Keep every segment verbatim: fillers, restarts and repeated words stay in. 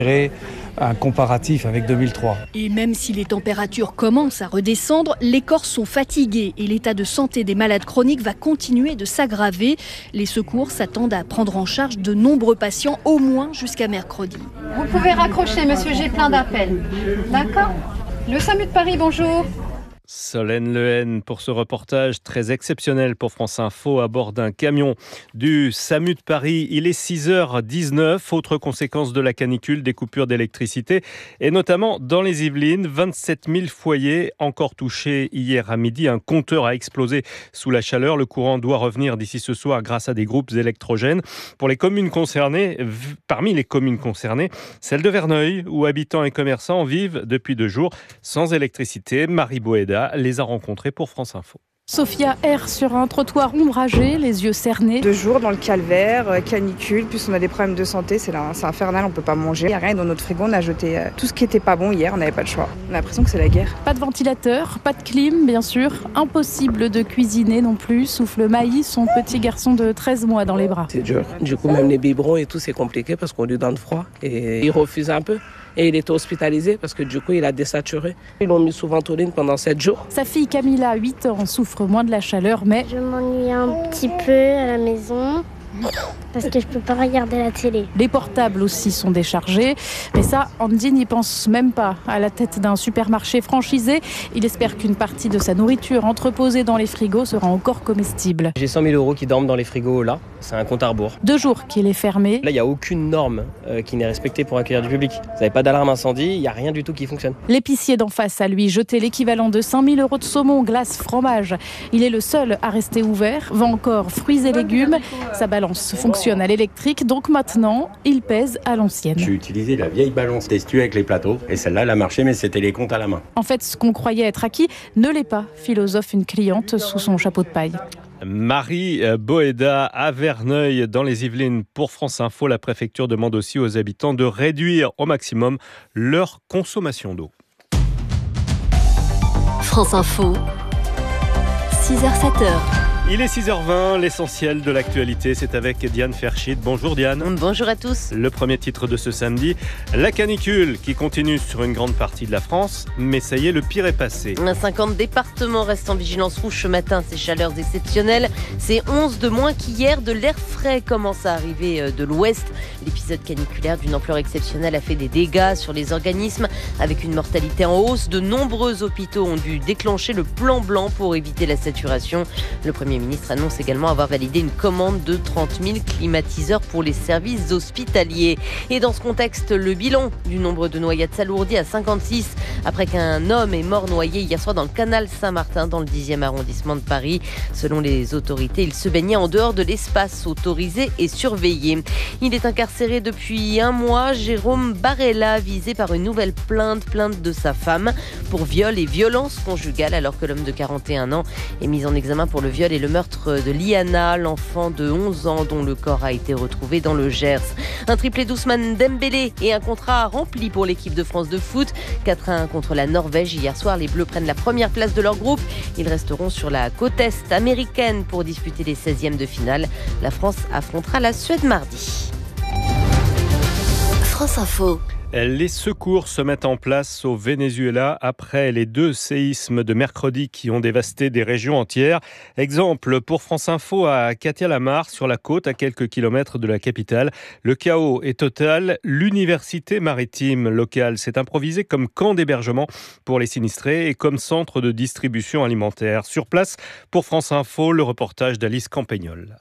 Un comparatif avec deux mille trois. Et même si les températures commencent à redescendre, les Corses sont fatigués et l'état de santé des malades chroniques va continuer de s'aggraver. Les secours s'attendent à prendre en charge de nombreux patients, au moins jusqu'à mercredi. Vous pouvez raccrocher, monsieur, j'ai plein d'appels. D'accord ? Le SAMU de Paris, bonjour. Solène Lehen pour ce reportage très exceptionnel pour France Info à bord d'un camion du SAMU de Paris. Il est six heures dix-neuf. Autre conséquence de la canicule, des coupures d'électricité et notamment dans les Yvelines. vingt-sept mille foyers encore touchés hier à midi. Un compteur a explosé sous la chaleur. Le courant doit revenir d'ici ce soir grâce à des groupes électrogènes. Pour les communes concernées, parmi les communes concernées, celle de Verneuil où habitants et commerçants vivent depuis deux jours sans électricité. Marie Boéda les a rencontrés pour France Info. Sophia erre sur un trottoir ombragé, les yeux cernés. Deux jours dans le calvaire, canicule, plus on a des problèmes de santé, c'est, là, c'est infernal, on peut pas manger. Il n'y a rien dans notre frigo, on a jeté tout ce qui était pas bon hier, on n'avait pas le choix. On a l'impression que c'est la guerre. Pas de ventilateur, pas de clim, bien sûr. Impossible de cuisiner non plus, souffle Maïs, son petit garçon de treize mois dans les bras. C'est dur. Du coup, même les biberons et tout, c'est compliqué parce qu'on est dans le froid et il refuse un peu. Et il était hospitalisé parce que du coup, il a désaturé. Ils l'ont mis sous ventoline pendant sept jours. Sa fille Camilla, huit ans, souffre moins de la chaleur, mais... Je m'ennuie un petit peu à la maison parce que je peux pas regarder la télé. Les portables aussi sont déchargés. Mais ça, Andy n'y pense même pas. À la tête d'un supermarché franchisé, il espère qu'une partie de sa nourriture entreposée dans les frigos sera encore comestible. J'ai cent mille euros qui dorment dans les frigos là. C'est un compte à rebours. Deux jours qu'il est fermé. Là, il n'y a aucune norme euh, qui n'est respectée pour accueillir du public. Vous n'avez pas d'alarme incendie, il n'y a rien du tout qui fonctionne. L'épicier d'en face a lui jeté l'équivalent de cinq mille euros de saumon, glace, fromage. Il est le seul à rester ouvert, vend encore fruits et légumes. Sa balance fonctionne à l'électrique, donc maintenant, il pèse à l'ancienne. J'ai utilisé la vieille balance testue avec les plateaux et celle-là, elle a marché, mais c'était les comptes à la main. En fait, ce qu'on croyait être acquis ne l'est pas, philosophe une cliente sous son chapeau de paille. Marie Boéda à Verneuil dans les Yvelines pour France Info. La préfecture demande aussi aux habitants de réduire au maximum leur consommation d'eau. France Info, six heures sept heures. Il est six heures vingt, l'essentiel de l'actualité, c'est avec Diane Ferchit. Bonjour Diane. Bonjour à tous. Le premier titre de ce samedi, la canicule qui continue sur une grande partie de la France, mais ça y est, le pire est passé. cinquante départements restent en vigilance rouge ce matin, ces chaleurs exceptionnelles. C'est onze de moins qu'hier, de l'air frais commence à arriver de l'ouest. L'épisode caniculaire d'une ampleur exceptionnelle a fait des dégâts sur les organismes, avec une mortalité en hausse. De nombreux hôpitaux ont dû déclencher le plan blanc pour éviter la saturation. Le premier Le ministre annonce également avoir validé une commande de trente mille climatiseurs pour les services hospitaliers. Et dans ce contexte, le bilan du nombre de noyades s'alourdit à cinquante-six après qu'un homme est mort noyé hier soir dans le canal Saint-Martin dans le dixième arrondissement de Paris. Selon les autorités, il se baignait en dehors de l'espace autorisé et surveillé. Il est incarcéré depuis un mois. Jérôme Barella, visé par une nouvelle plainte, plainte de sa femme pour viol et violence conjugale, alors que l'homme de quarante et un ans est mis en examen pour le viol et le meurtre de Liana, l'enfant de onze ans dont le corps a été retrouvé dans le Gers. Un triplé d'Ousmane Dembélé et un contrat rempli pour l'équipe de France de foot. quatre à un contre la Norvège. Hier soir, les Bleus prennent la première place de leur groupe. Ils resteront sur la côte est américaine pour disputer les seizièmes de finale. La France affrontera la Suède mardi. France Info. Les secours se mettent en place au Venezuela après les deux séismes de mercredi qui ont dévasté des régions entières. Exemple pour France Info à Catia-la-Mar, sur la côte, à quelques kilomètres de la capitale. Le chaos est total. L'université maritime locale s'est improvisée comme camp d'hébergement pour les sinistrés et comme centre de distribution alimentaire. Sur place, pour France Info, le reportage d'Alice Campagnol.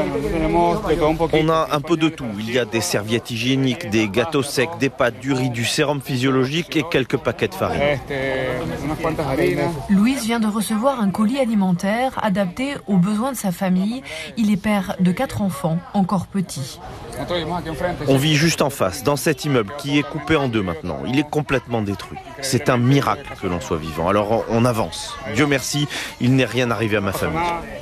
On a un peu de tout. Il y a des serviettes hygiéniques, des gâteaux secs, des pâtes, du riz, du sérum physiologique et quelques paquets de farine. Louise vient de recevoir un colis alimentaire adapté aux besoins de sa famille. Il est père de quatre enfants, encore petits. On vit juste en face, dans cet immeuble qui est coupé en deux maintenant. Il est complètement détruit. C'est un miracle que l'on soit vivant. Alors on avance. Dieu merci, il n'est rien arrivé à ma famille.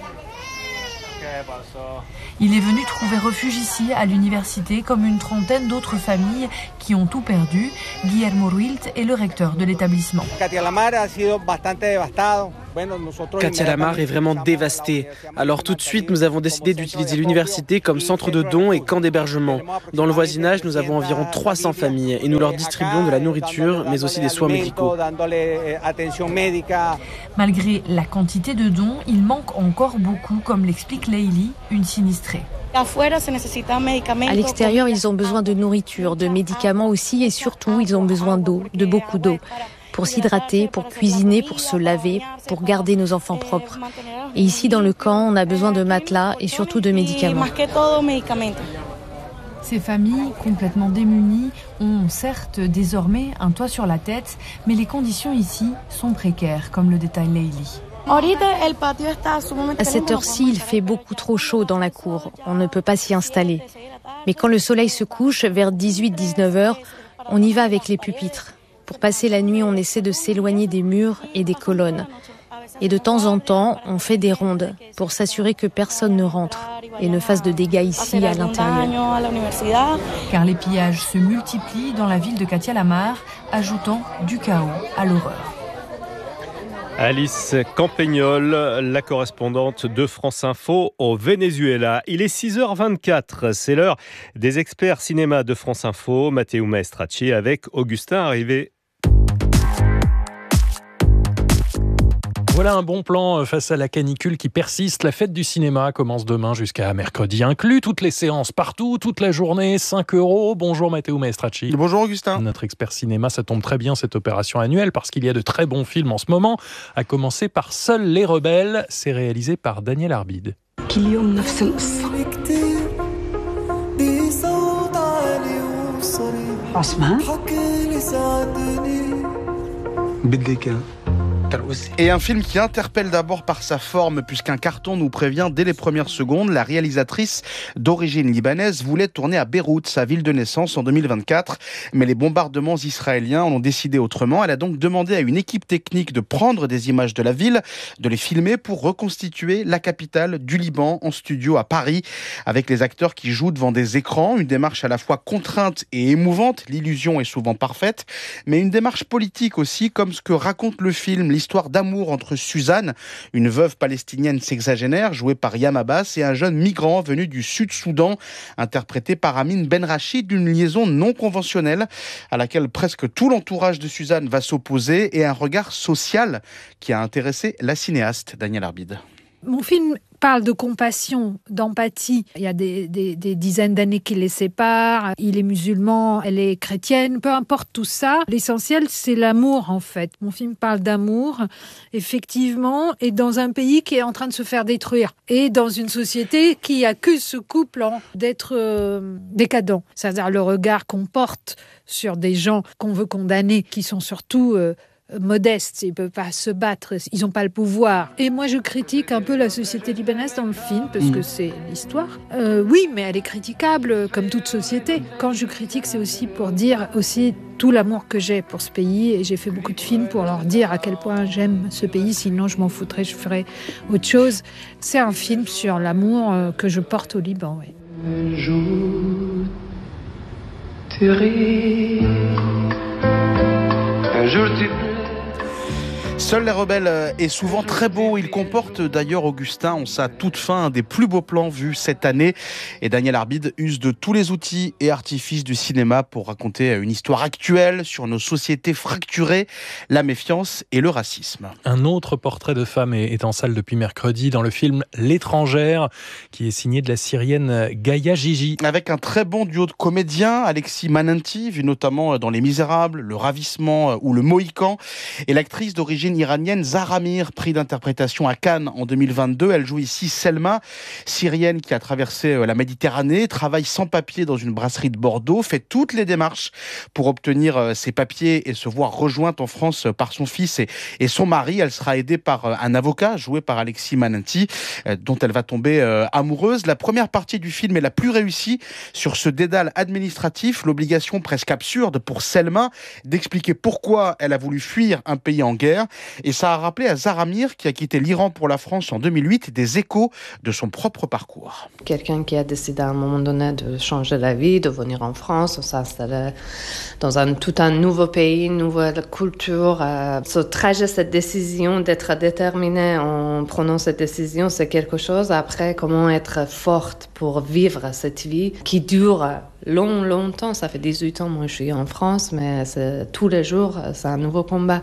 Il est venu trouver refuge ici, à l'université, comme une trentaine d'autres familles qui ont tout perdu. Guillermo Ruilt est le recteur de l'établissement. Katia Lamar est vraiment dévastée. Alors tout de suite, nous avons décidé d'utiliser l'université comme centre de dons et camp d'hébergement. Dans le voisinage, nous avons environ trois cents familles et nous leur distribuons de la nourriture, mais aussi des soins médicaux. Malgré la quantité de dons, il manque encore beaucoup, comme l'explique Leili, une sinistrée. À l'extérieur, ils ont besoin de nourriture, de médicaments aussi et surtout, ils ont besoin d'eau, de beaucoup d'eau. Pour s'hydrater, pour cuisiner, pour se laver, pour garder nos enfants propres. Et ici, dans le camp, on a besoin de matelas et surtout de médicaments. Ces familles, complètement démunies, ont certes désormais un toit sur la tête, mais les conditions ici sont précaires, comme le détaille Leili. À cette heure-ci, il fait beaucoup trop chaud dans la cour. On ne peut pas s'y installer. Mais quand le soleil se couche, vers dix-huit à dix-neuf heures, on y va avec les pupitres. Pour passer la nuit, on essaie de s'éloigner des murs et des colonnes. Et de temps en temps, on fait des rondes pour s'assurer que personne ne rentre et ne fasse de dégâts ici à l'intérieur. Car les pillages se multiplient dans la ville de Katia Lamar, ajoutant du chaos à l'horreur. Alice Campagnol, la correspondante de France Info au Venezuela. Il est six heures vingt-quatre, c'est l'heure des experts cinéma de France Info, Matteo Maestracci avec Augustin Arrivé. Voilà un bon plan face à la canicule qui persiste. La fête du cinéma commence demain jusqu'à mercredi inclus. Toutes les séances partout, toute la journée, cinq euros. Bonjour Matteo Maestracci. Bonjour Augustin. Notre expert cinéma, ça tombe très bien cette opération annuelle parce qu'il y a de très bons films en ce moment. À commencer par Seuls les rebelles. C'est réalisé par Daniel Arbide. Et un film qui interpelle d'abord par sa forme, puisqu'un carton nous prévient dès les premières secondes. La réalisatrice d'origine libanaise voulait tourner à Beyrouth, sa ville de naissance, en deux mille vingt-quatre. Mais les bombardements israéliens en ont décidé autrement. Elle a donc demandé à une équipe technique de prendre des images de la ville, de les filmer pour reconstituer la capitale du Liban en studio à Paris, avec les acteurs qui jouent devant des écrans. Une démarche à la fois contrainte et émouvante. L'illusion est souvent parfaite, mais une démarche politique aussi, comme ce que raconte le film. L'histoire d'amour entre Suzanne, une veuve palestinienne sexagénaire jouée par Yam Abbas, et un jeune migrant venu du Sud-Soudan, interprété par Amin Benrachid, d'une liaison non conventionnelle à laquelle presque tout l'entourage de Suzanne va s'opposer, et un regard social qui a intéressé la cinéaste Daniel Arbide. Mon film parle de compassion, d'empathie. Il y a des, des, des dizaines d'années qui les séparent. Il est musulman, elle est chrétienne. Peu importe tout ça, l'essentiel, c'est l'amour, en fait. Mon film parle d'amour, effectivement, et dans un pays qui est en train de se faire détruire. Et dans une société qui accuse ce couple d'être euh, décadent. C'est-à-dire le regard qu'on porte sur des gens qu'on veut condamner, qui sont surtout... Euh, modestes, ils ne peuvent pas se battre, ils n'ont pas le pouvoir. Et moi, je critique un peu la société libanaise dans le film, parce mmh. que c'est l'histoire. Euh, oui, mais elle est critiquable, comme toute société. Quand je critique, c'est aussi pour dire aussi tout l'amour que j'ai pour ce pays, et j'ai fait beaucoup de films pour leur dire à quel point j'aime ce pays, sinon je m'en foutrais, je ferais autre chose. C'est un film sur l'amour que je porte au Liban, oui. Un jour, tu ris, un jour tu Seuls les rebelles est souvent très beau. Il comporte d'ailleurs, Augustin, en sa toute fin, un des plus beaux plans vus cette année. Et Daniel Arbide use de tous les outils et artifices du cinéma pour raconter une histoire actuelle sur nos sociétés fracturées, la méfiance et le racisme. Un autre portrait de femme est en salle depuis mercredi dans le film L'étrangère, qui est signé de la Syrienne Gaïa Gigi. Avec un très bon duo de comédiens, Alexis Mananti, vu notamment dans Les Misérables, Le Ravissement ou Le Mohican, et l'actrice d'origine iranienne Zahra Mir, prix d'interprétation à Cannes en deux mille vingt-deux. Elle joue ici Selma, syrienne qui a traversé la Méditerranée, travaille sans papier dans une brasserie de Bordeaux, fait toutes les démarches pour obtenir ses papiers et se voir rejointe en France par son fils et, et son mari. Elle sera aidée par un avocat joué par Alexis Mananti, dont elle va tomber amoureuse. La première partie du film est la plus réussie sur ce dédale administratif, l'obligation presque absurde pour Selma d'expliquer pourquoi elle a voulu fuir un pays en guerre. Et ça a rappelé à Zaramir, qui a quitté l'Iran pour la France en deux mille huit, des échos de son propre parcours. Quelqu'un qui a décidé à un moment donné de changer la vie, de venir en France, de s'installer dans un, tout un nouveau pays, une nouvelle culture. Euh, ce trajet, cette décision d'être déterminée en prenant cette décision, c'est quelque chose. Après, comment être forte pour vivre cette vie qui dure long, longtemps. Ça fait dix-huit ans, moi je suis en France, mais c'est, tous les jours, c'est un nouveau combat.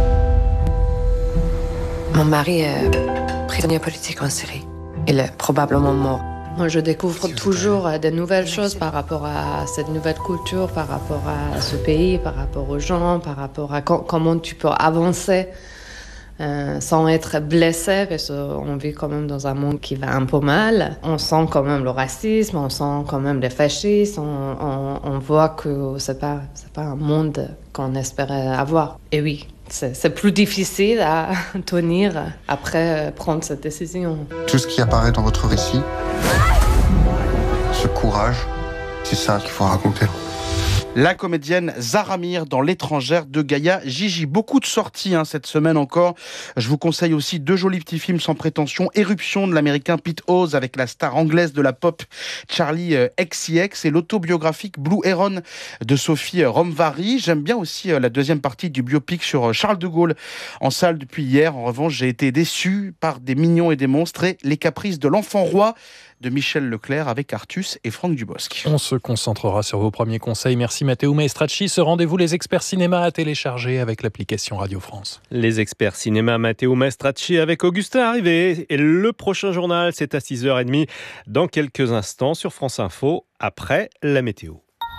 Mon mari est prisonnier politique en Syrie. Il est probablement mort. Moi, je découvre toujours de nouvelles choses par rapport à cette nouvelle culture, par rapport à ce pays, par rapport aux gens, par rapport à co- comment tu peux avancer euh, sans être blessé, parce qu'on vit quand même dans un monde qui va un peu mal. On sent quand même le racisme, on sent quand même les fascistes, on, on, on voit que c'est pas, c'est pas un monde qu'on espérait avoir. Et oui, c'est, c'est plus difficile à tenir après prendre cette décision. Tout ce qui apparaît dans votre récit, ce courage, c'est ça qu'il faut raconter. La comédienne Zaramir dans L'étrangère de Gaïa Gigi. Beaucoup de sorties hein, cette semaine encore. Je vous conseille aussi deux jolis petits films sans prétention. Éruption de l'américain Pete Hose avec la star anglaise de la pop Charlie X C X et l'autobiographique Blue Heron de Sophie Romvary. J'aime bien aussi la deuxième partie du biopic sur Charles de Gaulle en salle depuis hier. En revanche, j'ai été déçu par Des mignons et des monstres et Les caprices de l'enfant roi de Michel Leclerc avec Artus et Franck Dubosc. On se concentrera sur vos premiers conseils. Merci Matteo Maestracci. Ce rendez-vous les experts cinéma à télécharger avec l'application Radio France. Les experts cinéma Matteo Maestracci avec Augustin Arrivé. Et le prochain journal, c'est à six heures trente dans quelques instants sur France Info, après la météo.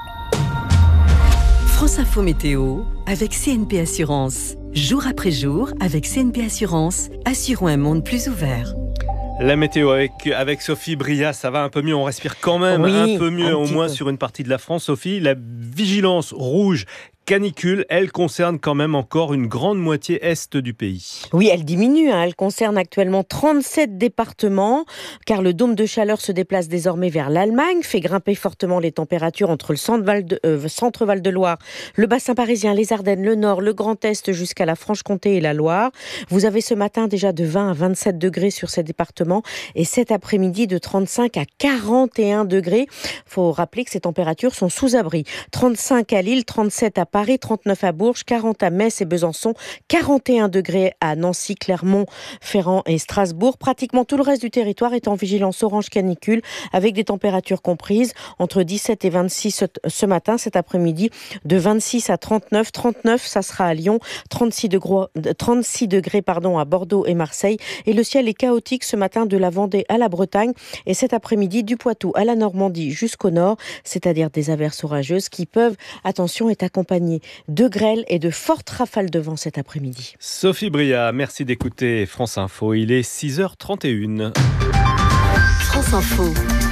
France Info Météo avec C N P Assurance. Jour après jour, avec C N P Assurance, assurons un monde plus ouvert. La météo avec, avec Sophie Bria, ça va un peu mieux, on respire quand même oui, un peu mieux, un au moins peu. Sur une partie de la France. Sophie, la vigilance rouge canicule, elle concerne quand même encore une grande moitié est du pays. Oui, elle diminue, hein. Elle concerne actuellement trente-sept départements, car le dôme de chaleur se déplace désormais vers l'Allemagne, fait grimper fortement les températures entre le centre-Val de, euh, centre-Val de Loire, le bassin parisien, les Ardennes, le Nord, le Grand Est jusqu'à la Franche-Comté et la Loire. Vous avez ce matin déjà de vingt à vingt-sept degrés sur ces départements et cet après-midi de trente-cinq à quarante et un degrés. Il faut rappeler que ces températures sont sous abri. trente-cinq à Lille, trente-sept à Paris, trente-neuf à Bourges, quarante à Metz et Besançon, quarante et un degrés à Nancy, Clermont, Ferrand et Strasbourg. Pratiquement tout le reste du territoire est en vigilance orange canicule avec des températures comprises entre dix-sept et vingt-six ce matin, cet après-midi de vingt-six à trente-neuf. trente-neuf, ça sera à Lyon, trente-six degrés, trente-six degrés pardon, à Bordeaux et Marseille. Et le ciel est chaotique ce matin de la Vendée à la Bretagne et cet après-midi du Poitou à la Normandie jusqu'au nord, c'est-à-dire des averses orageuses qui peuvent, attention, être accompagnées de grêle et de fortes rafales de vent cet après-midi. Sophie Bria, merci d'écouter France Info. Il est six heures trente et une. France Info.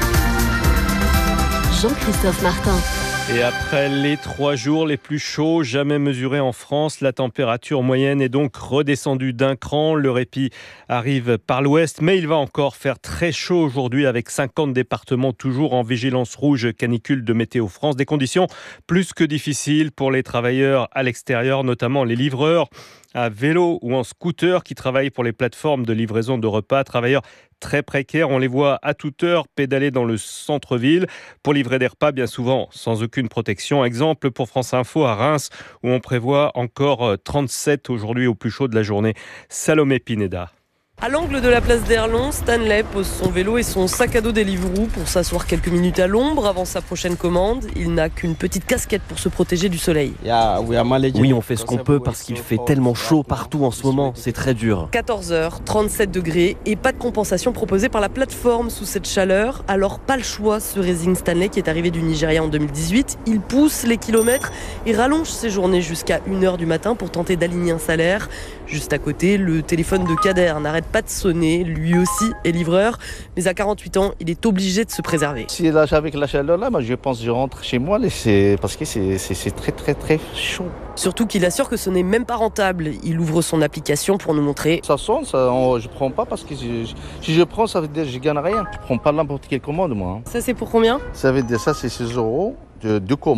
Jean-Christophe Martin. Et après les trois jours les plus chauds jamais mesurés en France, la température moyenne est donc redescendue d'un cran. Le répit arrive par l'ouest, mais il va encore faire très chaud aujourd'hui avec cinquante départements toujours en vigilance rouge canicule de Météo France. Des conditions plus que difficiles pour les travailleurs à l'extérieur, notamment les livreurs à vélo ou en scooter qui travaillent pour les plateformes de livraison de repas. Travailleurs très précaires, on les voit à toute heure pédaler dans le centre-ville pour livrer des repas, bien souvent sans aucune protection. Exemple pour France Info à Reims où on prévoit encore trente-sept aujourd'hui au plus chaud de la journée. Salomé Pineda. À l'angle de la place d'Erlon, Stanley pose son vélo et son sac à dos Deliveroo pour s'asseoir quelques minutes à l'ombre avant sa prochaine commande. Il n'a qu'une petite casquette pour se protéger du soleil. Oui, on fait ce qu'on peut parce qu'il fait tellement chaud partout en ce moment, c'est très dur. quatorze heures, trente-sept degrés et pas de compensation proposée par la plateforme sous cette chaleur. Alors pas le choix, se résigne Stanley qui est arrivé du Nigeria en deux mille dix-huit. Il pousse les kilomètres et rallonge ses journées jusqu'à une heure du matin pour tenter d'aligner un salaire. Juste à côté, le téléphone de Kader n'arrête pas de sonner, lui aussi est livreur, mais à quarante-huit ans, il est obligé de se préserver. Si là, avec la chaleur là, moi, je pense que je rentre chez moi c'est parce que c'est, c'est, c'est très très très chaud. Surtout qu'il assure que ce n'est même pas rentable. Il ouvre son application pour nous montrer. Ça sonne, ça, on, je prends pas parce que si, si je prends, ça veut dire que je gagne rien. Je prends pas n'importe quelle commande moi. Ça c'est pour combien? Ça veut dire ça c'est six euros de deux commandes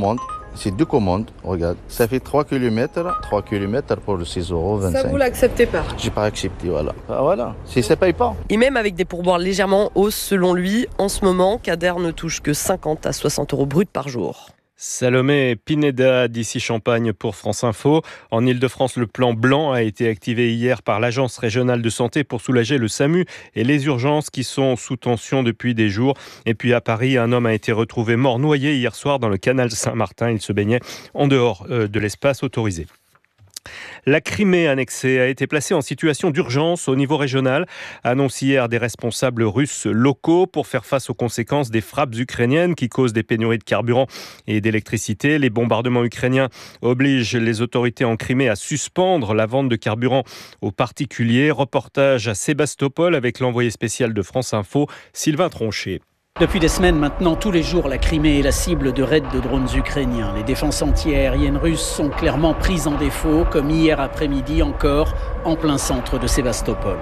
C'est deux commandes, regarde. Ça fait trois kilomètres, trois kilomètres pour six euros vingt-cinq. Ça, vous l'acceptez pas? J'ai pas accepté, voilà. Ah, voilà, si ça paye pas. Et même avec des pourboires légèrement hausses, selon lui, en ce moment, Kader ne touche que cinquante à soixante euros bruts par jour. Salomé Pineda d'ici Champagne pour France Info. En Ile-de-France, le plan blanc a été activé hier par l'Agence régionale de santé pour soulager le SAMU et les urgences qui sont sous tension depuis des jours. Et puis à Paris, un homme a été retrouvé mort noyé hier soir dans le canal Saint-Martin. Il se baignait en dehors de l'espace autorisé. La Crimée annexée a été placée en situation d'urgence au niveau régional, annonce hier des responsables russes locaux pour faire face aux conséquences des frappes ukrainiennes qui causent des pénuries de carburant et d'électricité. Les bombardements ukrainiens obligent les autorités en Crimée à suspendre la vente de carburant aux particuliers. Reportage à Sébastopol avec l'envoyé spécial de France Info, Sylvain Tronchet. Depuis des semaines maintenant, tous les jours, la Crimée est la cible de raids de drones ukrainiens. Les défenses anti-aériennes russes sont clairement prises en défaut, comme hier après-midi encore, en plein centre de Sébastopol.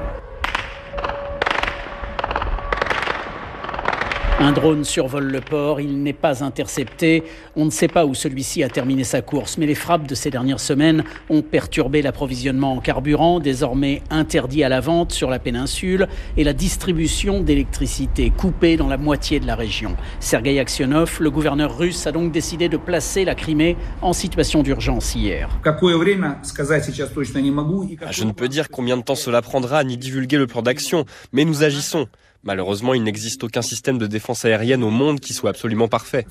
Un drone survole le port, il n'est pas intercepté. On ne sait pas où celui-ci a terminé sa course, mais les frappes de ces dernières semaines ont perturbé l'approvisionnement en carburant, désormais interdit à la vente sur la péninsule, et la distribution d'électricité coupée dans la moitié de la région. Sergueï Aksionov, le gouverneur russe, a donc décidé de placer la Crimée en situation d'urgence hier. Je ne peux dire combien de temps cela prendra ni divulguer le plan d'action, mais nous agissons. Malheureusement, il n'existe aucun système de défense aérienne au monde qui soit absolument parfait.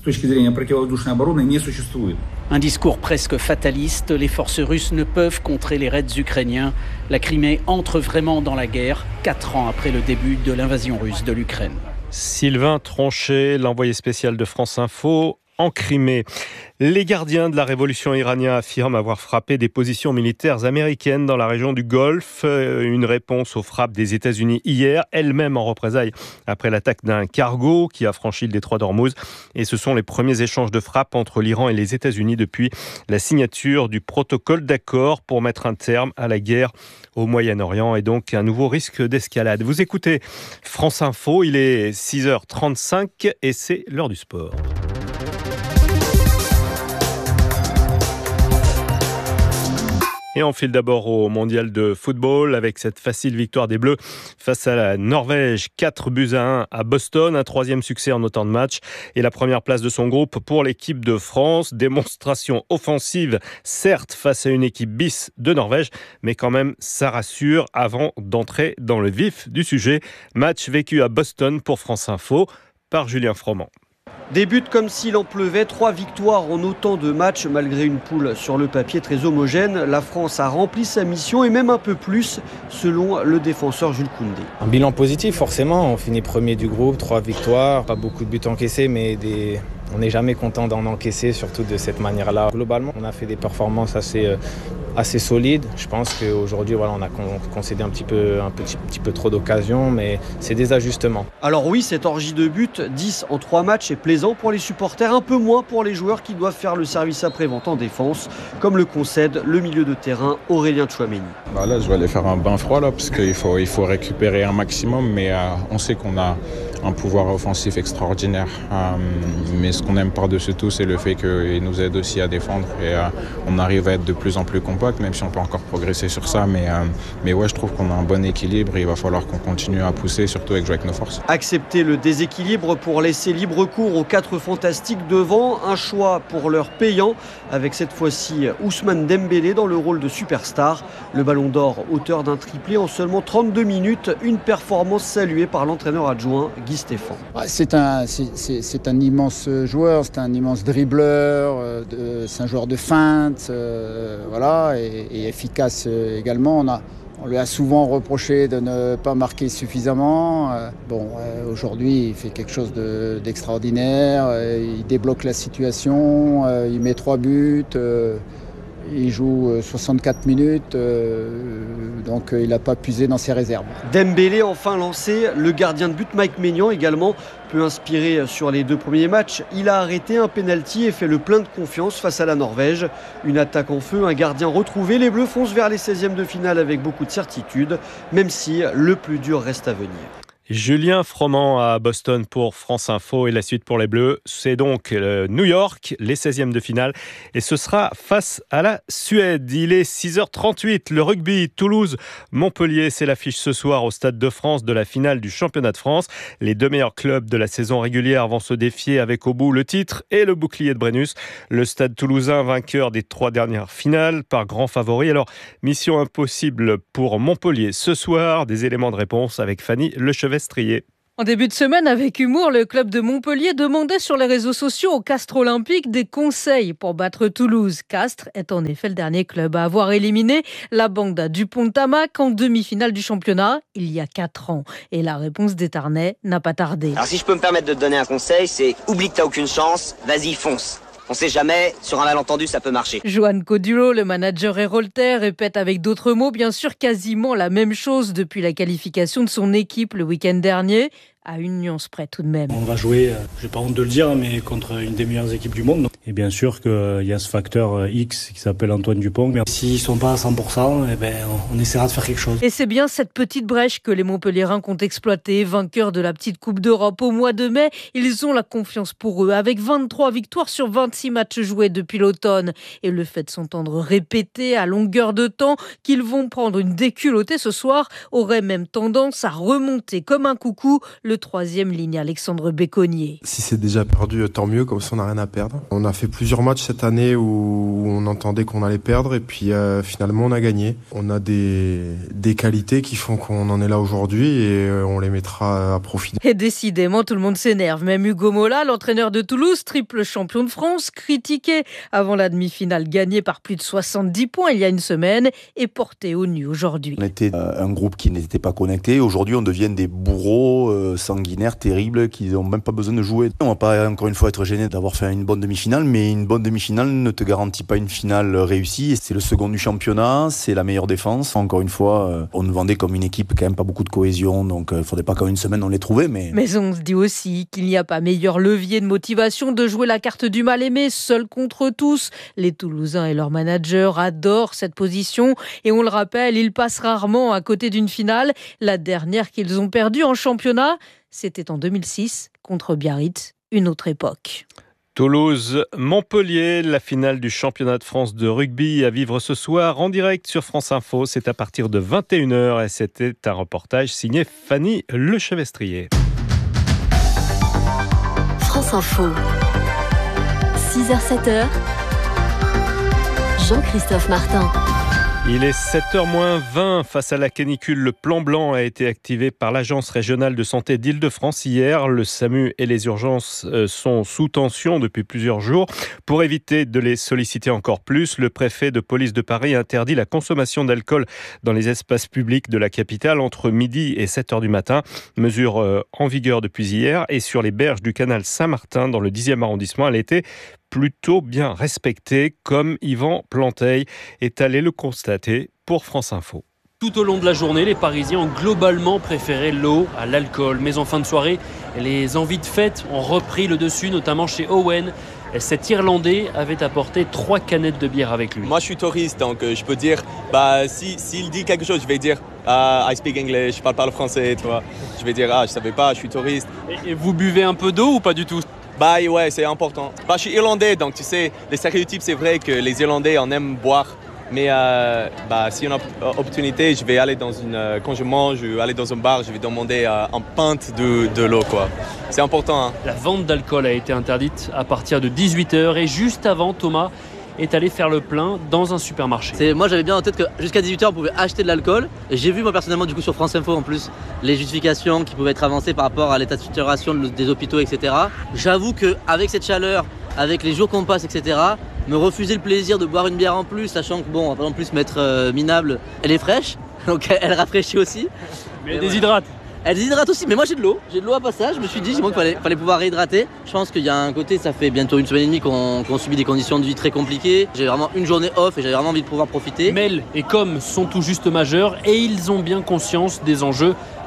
Un discours presque fataliste, les forces russes ne peuvent contrer les raids ukrainiens. La Crimée entre vraiment dans la guerre, quatre ans après le début de l'invasion russe de l'Ukraine. Sylvain Tronchet, l'envoyé spécial de France Info en Crimée. Les gardiens de la révolution iranienne affirment avoir frappé des positions militaires américaines dans la région du Golfe. Une réponse aux frappes des États-Unis hier, elles-mêmes en représailles après l'attaque d'un cargo qui a franchi le détroit d'Ormuz. Et ce sont les premiers échanges de frappes entre l'Iran et les États-Unis depuis la signature du protocole d'accord pour mettre un terme à la guerre au Moyen-Orient et donc un nouveau risque d'escalade. Vous écoutez France Info, il est six heures trente-cinq et c'est l'heure du sport. Et on file d'abord au mondial de football avec cette facile victoire des Bleus face à la Norvège, quatre buts à un à Boston, un troisième succès en autant de matchs et la première place de son groupe pour l'équipe de France. Démonstration offensive, certes face à une équipe bis de Norvège, mais quand même ça rassure avant d'entrer dans le vif du sujet. Match vécu à Boston pour France Info par Julien Froment. Des buts comme s'il en pleuvait, trois victoires en autant de matchs malgré une poule sur le papier très homogène. La France a rempli sa mission et même un peu plus selon le défenseur Jules Koundé. Un bilan positif forcément, on finit premier du groupe, trois victoires, pas beaucoup de buts encaissés mais des... on n'est jamais content d'en encaisser, surtout de cette manière-là. Globalement, on a fait des performances assez, euh, assez solides. Je pense qu'aujourd'hui, voilà, on a concédé un petit peu, un petit, petit peu trop d'occasions, mais c'est des ajustements. Alors oui, cette orgie de buts, dix en trois matchs, est plaisant pour les supporters, un peu moins pour les joueurs qui doivent faire le service après-vente en défense, comme le concède le milieu de terrain Aurélien Tchouaméni. Bah là, je vais aller faire un bain froid, là, parce qu'il faut, il faut récupérer un maximum, mais euh, on sait qu'on a un pouvoir offensif extraordinaire. Euh, mais ce qu'on aime par-dessus tout, c'est le fait qu'il nous aide aussi à défendre et euh, on arrive à être de plus en plus compact, même si on peut encore progresser sur ça. Mais, euh, mais ouais, je trouve qu'on a un bon équilibre et il va falloir qu'on continue à pousser, surtout avec jouer avec nos forces. Accepter le déséquilibre pour laisser libre cours aux quatre fantastiques devant, un choix pour leur payant, avec cette fois-ci Ousmane Dembélé dans le rôle de superstar. Le ballon d'or, auteur d'un triplé en seulement trente-deux minutes, une performance saluée par l'entraîneur adjoint Guy Stéphane. C'est un, c'est, c'est, c'est un immense joueur, c'est un immense dribbleur, euh, de, c'est un joueur de feinte, euh, voilà, et, et efficace euh, également. On, a, on lui a souvent reproché de ne pas marquer suffisamment. Euh, bon, euh, aujourd'hui, il fait quelque chose de, d'extraordinaire. Euh, il débloque la situation, euh, il met trois buts. Euh, Il joue soixante-quatre minutes, euh, donc il n'a pas puisé dans ses réserves. Dembélé enfin lancé, le gardien de but Mike Maignan également peut inspirer sur les deux premiers matchs. Il a arrêté un pénalty et fait le plein de confiance face à la Norvège. Une attaque en feu, un gardien retrouvé. Les Bleus foncent vers les seizièmes de finale avec beaucoup de certitude, même si le plus dur reste à venir. Julien Froment à Boston pour France Info et la suite pour les Bleus. C'est donc New York, les seizièmes de finale et ce sera face à la Suède. Il est six heures trente-huit, le rugby Toulouse-Montpellier, c'est l'affiche ce soir au Stade de France de la finale du championnat de France. Les deux meilleurs clubs de la saison régulière vont se défier avec au bout le titre et le bouclier de Brennus. Le Stade toulousain, vainqueur des trois dernières finales par grand favori. Alors, mission impossible pour Montpellier ce soir. Des éléments de réponse avec Fanny Lechevestrier. En début de semaine, avec humour, le club de Montpellier demandait sur les réseaux sociaux au Castres Olympique des conseils pour battre Toulouse. Castres est en effet le dernier club à avoir éliminé la Banda du Pont-Tamac en demi-finale du championnat il y a quatre ans. Et la réponse d'Étarnais n'a pas tardé. Alors si je peux me permettre de te donner un conseil, c'est oublie que t'as aucune chance, vas-y fonce. On sait jamais, sur un malentendu, ça peut marcher. Johan Codulo, le manager héroltais, répète avec d'autres mots, bien sûr, quasiment la même chose depuis la qualification de son équipe le week-end dernier. À une nuance près tout de même. On va jouer, je n'ai pas honte de le dire, mais contre une des meilleures équipes du monde. Et bien sûr qu'il y a ce facteur X qui s'appelle Antoine Dupont. Mais s'ils ne sont pas à cent pour cent, eh ben, on essaiera de faire quelque chose. Et c'est bien cette petite brèche que les Montpelliérains comptent exploiter. Vainqueurs de la petite Coupe d'Europe au mois de mai, ils ont la confiance pour eux. Avec vingt-trois victoires sur vingt-six matchs joués depuis l'automne. Et le fait de s'entendre répéter à longueur de temps qu'ils vont prendre une déculottée ce soir aurait même tendance à remonter comme un coucou le troisième ligne Alexandre Béconnier. Si c'est déjà perdu, tant mieux, comme ça on n'a rien à perdre. On a fait plusieurs matchs cette année où on entendait qu'on allait perdre et puis euh, finalement on a gagné. On a des, des qualités qui font qu'on en est là aujourd'hui et euh, on les mettra à profit. Et décidément tout le monde s'énerve. Même Hugo Mola, l'entraîneur de Toulouse, triple champion de France, critiqué avant la demi-finale gagnée par plus de soixante-dix points il y a une semaine et porté au nu aujourd'hui. On était euh, un groupe qui n'était pas connecté. Aujourd'hui on devient des bourreaux euh, sanguinaires terribles qui n'ont même pas besoin de jouer. On va pas encore une fois être gêné d'avoir fait une bonne demi-finale, mais une bonne demi-finale ne te garantit pas une finale réussie. C'est le second du championnat, c'est la meilleure défense. Encore une fois, on nous vendait comme une équipe quand même pas beaucoup de cohésion, donc il faudrait pas qu'en une semaine on les trouvait. Mais... mais on se dit aussi qu'il n'y a pas meilleur levier de motivation de jouer la carte du mal-aimé seul contre tous. Les Toulousains et leur manager adorent cette position et on le rappelle, ils passent rarement à côté d'une finale. La dernière qu'ils ont perdue en championnat, c'était en deux mille six contre Biarritz, une autre époque. Toulouse-Montpellier, la finale du championnat de France de rugby à vivre ce soir en direct sur France Info. C'est à partir de vingt et une heures et c'était un reportage signé Fanny Lechevestrier. France Info, six heures sept heures, Jean-Christophe Martin. Il est sept heures moins vingt. Face à la canicule, le plan blanc a été activé par l'Agence régionale de santé d'Île-de-France hier. Le SAMU et les urgences sont sous tension depuis plusieurs jours. Pour éviter de les solliciter encore plus, le préfet de police de Paris interdit la consommation d'alcool dans les espaces publics de la capitale entre midi et sept heures du matin. Mesure en vigueur depuis hier et sur les berges du canal Saint-Martin dans le dixième arrondissement. Elle était plutôt bien respecté, comme Yvan Planteil est allé le constater pour France Info. Tout au long de la journée, les Parisiens ont globalement préféré l'eau à l'alcool. Mais en fin de soirée, les envies de fête ont repris le dessus, notamment chez Owen. Cet Irlandais avait apporté trois canettes de bière avec lui. Moi, je suis touriste, donc euh, je peux dire, bah, si, s'il dit quelque chose, je vais dire ah, I speak English, je parle pas le français, tu vois. Je vais dire, ah, je savais pas, je suis touriste. Et, et vous buvez un peu d'eau ou pas du tout ? Bah ouais, c'est important. Bah, je suis irlandais, donc tu sais, les stéréotypes, c'est vrai que les Irlandais en aiment boire. Mais euh, bah, si on a opportunité, je vais aller dans une... Euh, quand je mange, je vais aller dans un bar, je vais demander euh, un pinte de, de l'eau, quoi. C'est important. Hein. La vente d'alcool a été interdite à partir de dix-huit heures. Et juste avant, Thomas est allé faire le plein dans un supermarché. C'est, moi j'avais bien en tête que jusqu'à dix-huit heures on pouvait acheter de l'alcool. Et j'ai vu moi personnellement du coup sur France Info en plus les justifications qui pouvaient être avancées par rapport à l'état de saturation des hôpitaux, et cetera. J'avoue qu'avec cette chaleur, avec les jours qu'on passe, et cetera, me refuser le plaisir de boire une bière en plus, sachant que bon, on va pas non plus se mettre euh, minable, elle est fraîche, donc elle, elle rafraîchit aussi. Mais elle déshydrate. Elle déshydrate aussi, mais moi j'ai de l'eau, j'ai de l'eau à passage, je me suis dit qu'il fallait, fallait pouvoir réhydrater. Je pense qu'il y a un côté, ça fait bientôt une semaine et demie qu'on, qu'on subit des conditions de vie très compliquées. J'ai vraiment une journée off et j'avais vraiment envie de pouvoir profiter. Mel et Com sont tout juste majeurs et ils ont bien conscience des enjeux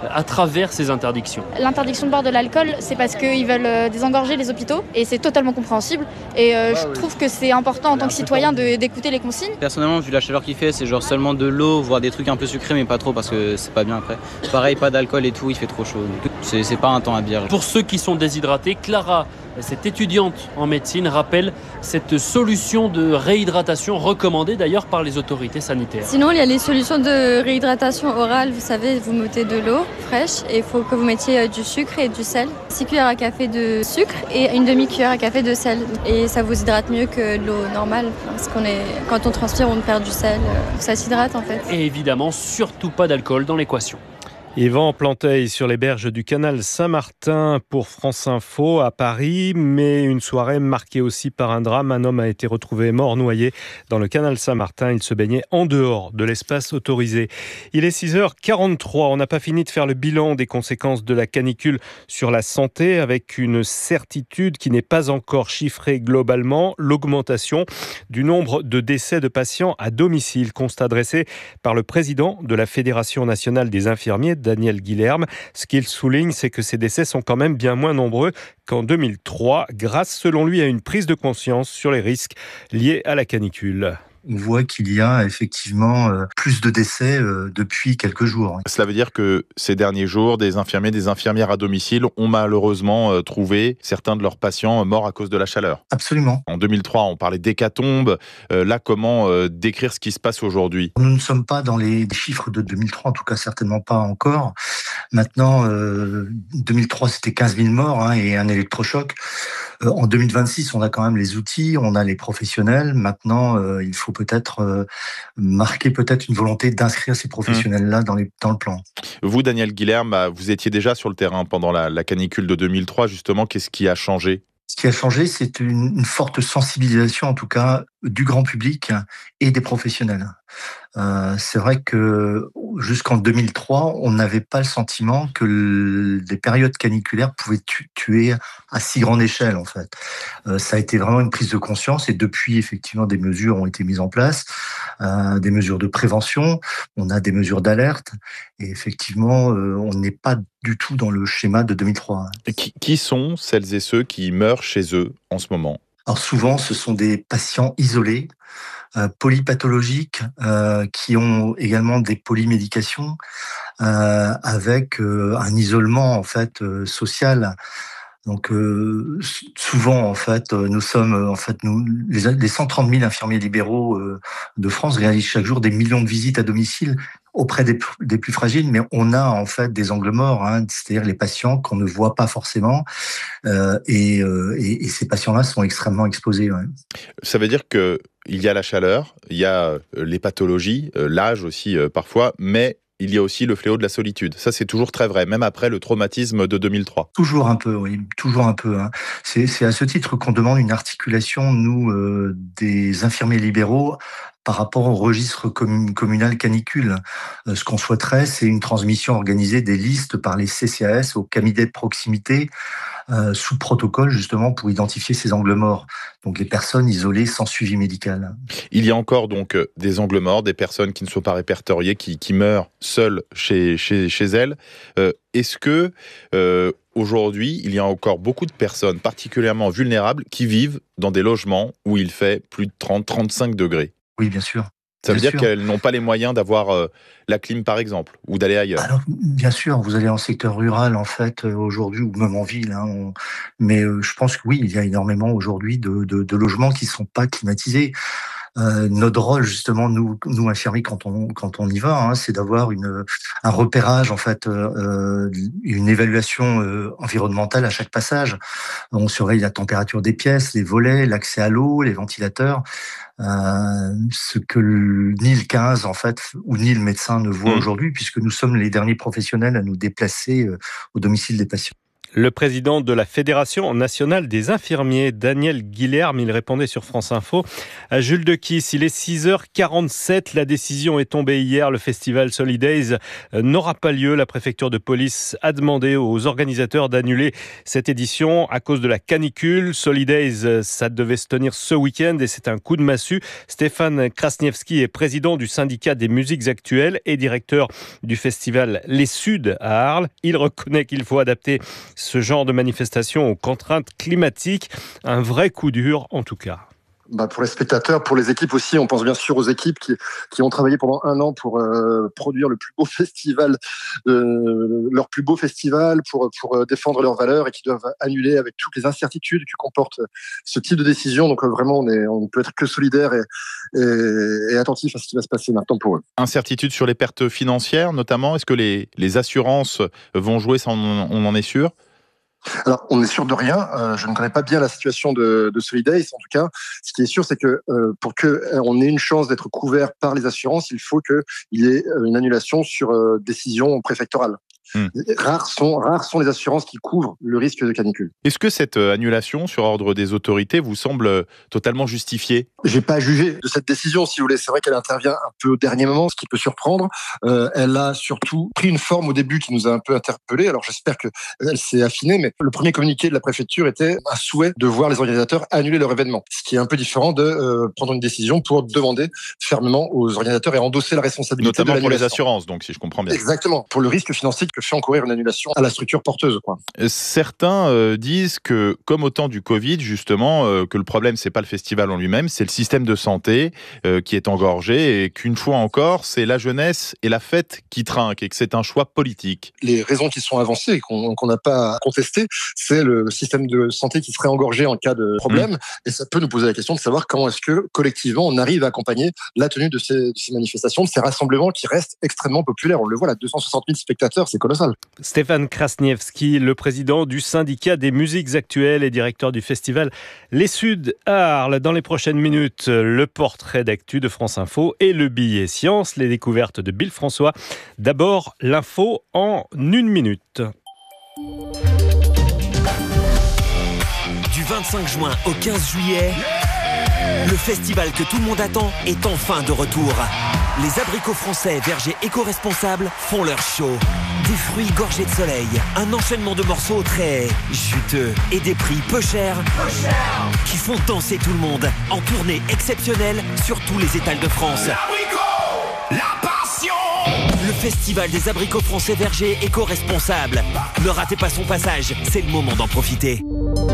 à travers ces interdictions. L'interdiction de boire de l'alcool, c'est parce qu'ils veulent désengorger les hôpitaux et c'est totalement compréhensible. Et euh, je trouve que c'est important en tant que citoyen de, d'écouter les consignes. Personnellement, vu la chaleur qu'il fait, c'est genre seulement de l'eau, voire des trucs un peu sucrés, mais pas trop parce que c'est pas bien après. Pareil, pas d'alcool et tout, il fait trop chaud. C'est, c'est pas un temps à bière. Pour ceux qui sont déshydratés, Clara, cette étudiante en médecine, rappelle cette solution de réhydratation recommandée d'ailleurs par les autorités sanitaires. Sinon, il y a les solutions de réhydratation orale. Vous savez, vous mettez de l'eau fraîche et il faut que vous mettiez du sucre et du sel. six cuillères à café de sucre et une demi-cuillère à café de sel. Et ça vous hydrate mieux que de l'eau normale. Parce qu'on est, quand on transpire, on perd du sel. Ça s'hydrate en fait. Et évidemment, surtout pas d'alcool dans l'équation. Yvan Planteil sur les berges du canal Saint-Martin pour France Info à Paris, mais une soirée marquée aussi par un drame. Un homme a été retrouvé mort noyé dans le canal Saint-Martin. Il se baignait en dehors de l'espace autorisé. Il est six heures quarante-trois. On n'a pas fini de faire le bilan des conséquences de la canicule sur la santé avec une certitude qui n'est pas encore chiffrée globalement, l'augmentation du nombre de décès de patients à domicile. Constat dressé par le président de la Fédération nationale des infirmiers, Daniel Guilherme. Ce qu'il souligne, c'est que ces décès sont quand même bien moins nombreux qu'en deux mille trois, grâce selon lui à une prise de conscience sur les risques liés à la canicule. On voit qu'il y a effectivement euh, plus de décès euh, depuis quelques jours. Cela veut dire que ces derniers jours, des infirmiers, des infirmières à domicile ont malheureusement euh, trouvé certains de leurs patients morts à cause de la chaleur. Absolument. En deux mille trois, on parlait d'hécatombe. Euh, là, comment euh, décrire ce qui se passe aujourd'hui ? Nous ne sommes pas dans les chiffres de deux mille trois, en tout cas certainement pas encore. Maintenant, euh, deux mille trois, c'était quinze mille morts hein, et un électrochoc. Euh, en deux mille vingt-six, on a quand même les outils, on a les professionnels. Maintenant, euh, il faut peut-être euh, marquer peut-être une volonté d'inscrire ces professionnels-là dans, les, dans le plan. Vous, Daniel Guilherme, vous étiez déjà sur le terrain pendant la, la canicule de deux mille trois. Justement, qu'est-ce qui a changé ? Ce qui a changé, c'est une, une forte sensibilisation, en tout cas, du grand public et des professionnels. Euh, c'est vrai que jusqu'en deux mille trois, on n'avait pas le sentiment que le, les périodes caniculaires pouvaient tu, tuer à si grande échelle, en fait. Euh, ça a été vraiment une prise de conscience et depuis, effectivement, des mesures ont été mises en place, euh, des mesures de prévention, on a des mesures d'alerte et effectivement, euh, on n'est pas du tout dans le schéma de deux mille trois. Et qui, qui sont celles et ceux qui meurent chez eux en ce moment ? Alors souvent, ce sont des patients isolés, euh, polypathologiques, euh, qui ont également des polymédications, euh, avec euh, un isolement en fait euh, social. Donc euh, souvent en fait, nous sommes en fait nous les, les cent trente mille infirmiers libéraux euh, de France réalisent chaque jour des millions de visites à domicile auprès des, des plus fragiles, mais on a en fait des angles morts, hein, c'est-à-dire les patients qu'on ne voit pas forcément, euh, et, euh, et, et ces patients-là sont extrêmement exposés. Ouais. Ça veut dire que il y a la chaleur, il y a les pathologies, l'âge aussi euh, parfois, mais il y a aussi le fléau de la solitude. Ça, c'est toujours très vrai, même après le traumatisme de deux mille trois. Toujours un peu, oui, toujours un peu. Hein. C'est, c'est à ce titre qu'on demande une articulation, nous, euh, des infirmiers libéraux, par rapport au registre communal canicule. Euh, ce qu'on souhaiterait, c'est une transmission organisée des listes par les C C A S aux cabinets de proximité, euh, sous protocole, justement, pour identifier ces angles morts. Donc, les personnes isolées sans suivi médical. Il y a encore donc des angles morts, des personnes qui ne sont pas répertoriées, qui, qui meurent seules chez, chez, chez elles. Euh, est-ce que, euh, aujourd'hui, il y a encore beaucoup de personnes particulièrement vulnérables qui vivent dans des logements où il fait plus de trente à trente-cinq degrés ? Oui, bien sûr. Ça veut bien dire sûr. qu'elles n'ont pas les moyens d'avoir euh, la clim, par exemple, ou d'aller ailleurs. Alors, bien sûr, vous allez en secteur rural, en fait, euh, aujourd'hui, ou même en ville. Hein, on... Mais euh, je pense que oui, il y a énormément aujourd'hui de, de, de logements qui ne sont pas climatisés. Euh, notre rôle, justement, nous, nous infirmiers, quand on quand on y va, hein, c'est d'avoir une un repérage, en fait, euh, une évaluation euh, environnementale à chaque passage. On surveille la température des pièces, les volets, l'accès à l'eau, les ventilateurs. Euh, ce que le, ni le quinze, en fait, ou ni le médecin ne voit mmh. aujourd'hui, puisque nous sommes les derniers professionnels à nous déplacer euh, au domicile des patients. Le président de la Fédération nationale des infirmiers, Daniel Guilherme, il répondait sur France Info à Jules de Kiss. Il est six heures quarante-sept. La décision est tombée hier. Le festival Solidays n'aura pas lieu. La préfecture de police a demandé aux organisateurs d'annuler cette édition à cause de la canicule. Solidays, ça devait se tenir ce week-end et c'est un coup de massue. Stéphane Krasniewski est président du syndicat des musiques actuelles et directeur du festival Les Suds à Arles. Il reconnaît qu'il faut adapter ce genre de manifestation aux contraintes climatiques. Un vrai coup dur en tout cas. Bah pour les spectateurs, pour les équipes aussi, on pense bien sûr aux équipes qui, qui ont travaillé pendant un an pour euh, produire le plus beau festival, euh, leur plus beau festival, pour, pour défendre leurs valeurs et qui doivent annuler avec toutes les incertitudes que comporte ce type de décision. Donc euh, vraiment, on est, on peut être que solidaire et, et, et attentif à ce qui va se passer maintenant pour eux. Incertitude sur les pertes financières, notamment. Est-ce que les, les assurances vont jouer, ça on, on en est sûr ? Alors, on n'est sûr de rien. Euh, je ne connais pas bien la situation de, de Solidays. En tout cas, ce qui est sûr, c'est que euh, pour que on ait une chance d'être couvert par les assurances, il faut qu'il y ait une annulation sur euh, décision préfectorale. Mmh. Rares sont, rares sont les assurances qui couvrent le risque de canicule. Est-ce que cette annulation sur ordre des autorités vous semble totalement justifiée ? J'ai pas jugé de cette décision, si vous voulez. C'est vrai qu'elle intervient un peu au dernier moment, ce qui peut surprendre. Euh, elle a surtout pris une forme au début qui nous a un peu interpellés. Alors j'espère qu'elle s'est affinée, mais le premier communiqué de la préfecture était un souhait de voir les organisateurs annuler leur événement. Ce qui est un peu différent de euh, prendre une décision pour demander fermement aux organisateurs et endosser la responsabilité. Notamment pour les assurances, donc si je comprends bien. Exactement, pour le risque financier que fait encourir une annulation à la structure porteuse, quoi. Certains euh, disent que, comme au temps du Covid, justement, euh, que le problème, c'est pas le festival en lui-même, c'est le système de santé euh, qui est engorgé et qu'une fois encore, c'est la jeunesse et la fête qui trinquent et que c'est un choix politique. Les raisons qui sont avancées et qu'on qu'on n'a pas contestées, c'est le système de santé qui serait engorgé en cas de problème. Mmh. Et ça peut nous poser la question de savoir comment est-ce que, collectivement, on arrive à accompagner la tenue de ces, de ces manifestations, de ces rassemblements qui restent extrêmement populaires. On le voit, là, deux cent soixante mille spectateurs, c'est colossal. Stéphane Krasniewski, le président du syndicat des musiques actuelles et directeur du festival Les Suds à Arles. Dans les prochaines minutes, le portrait d'actu de France Info et le billet science, les découvertes de Bill François. D'abord, l'info en une minute. Du vingt-cinq juin au quinze juillet, le festival que tout le monde attend est enfin de retour. Les abricots français vergers éco-responsables font leur show. Des fruits gorgés de soleil, un enchaînement de morceaux très juteux et des prix peu chers, peu cher. Qui font danser tout le monde en tournée exceptionnelle sur tous les étals de France. L'abricot, la passion. Le festival des abricots français vergers éco-responsables. Ne ratez pas son passage, c'est le moment d'en profiter.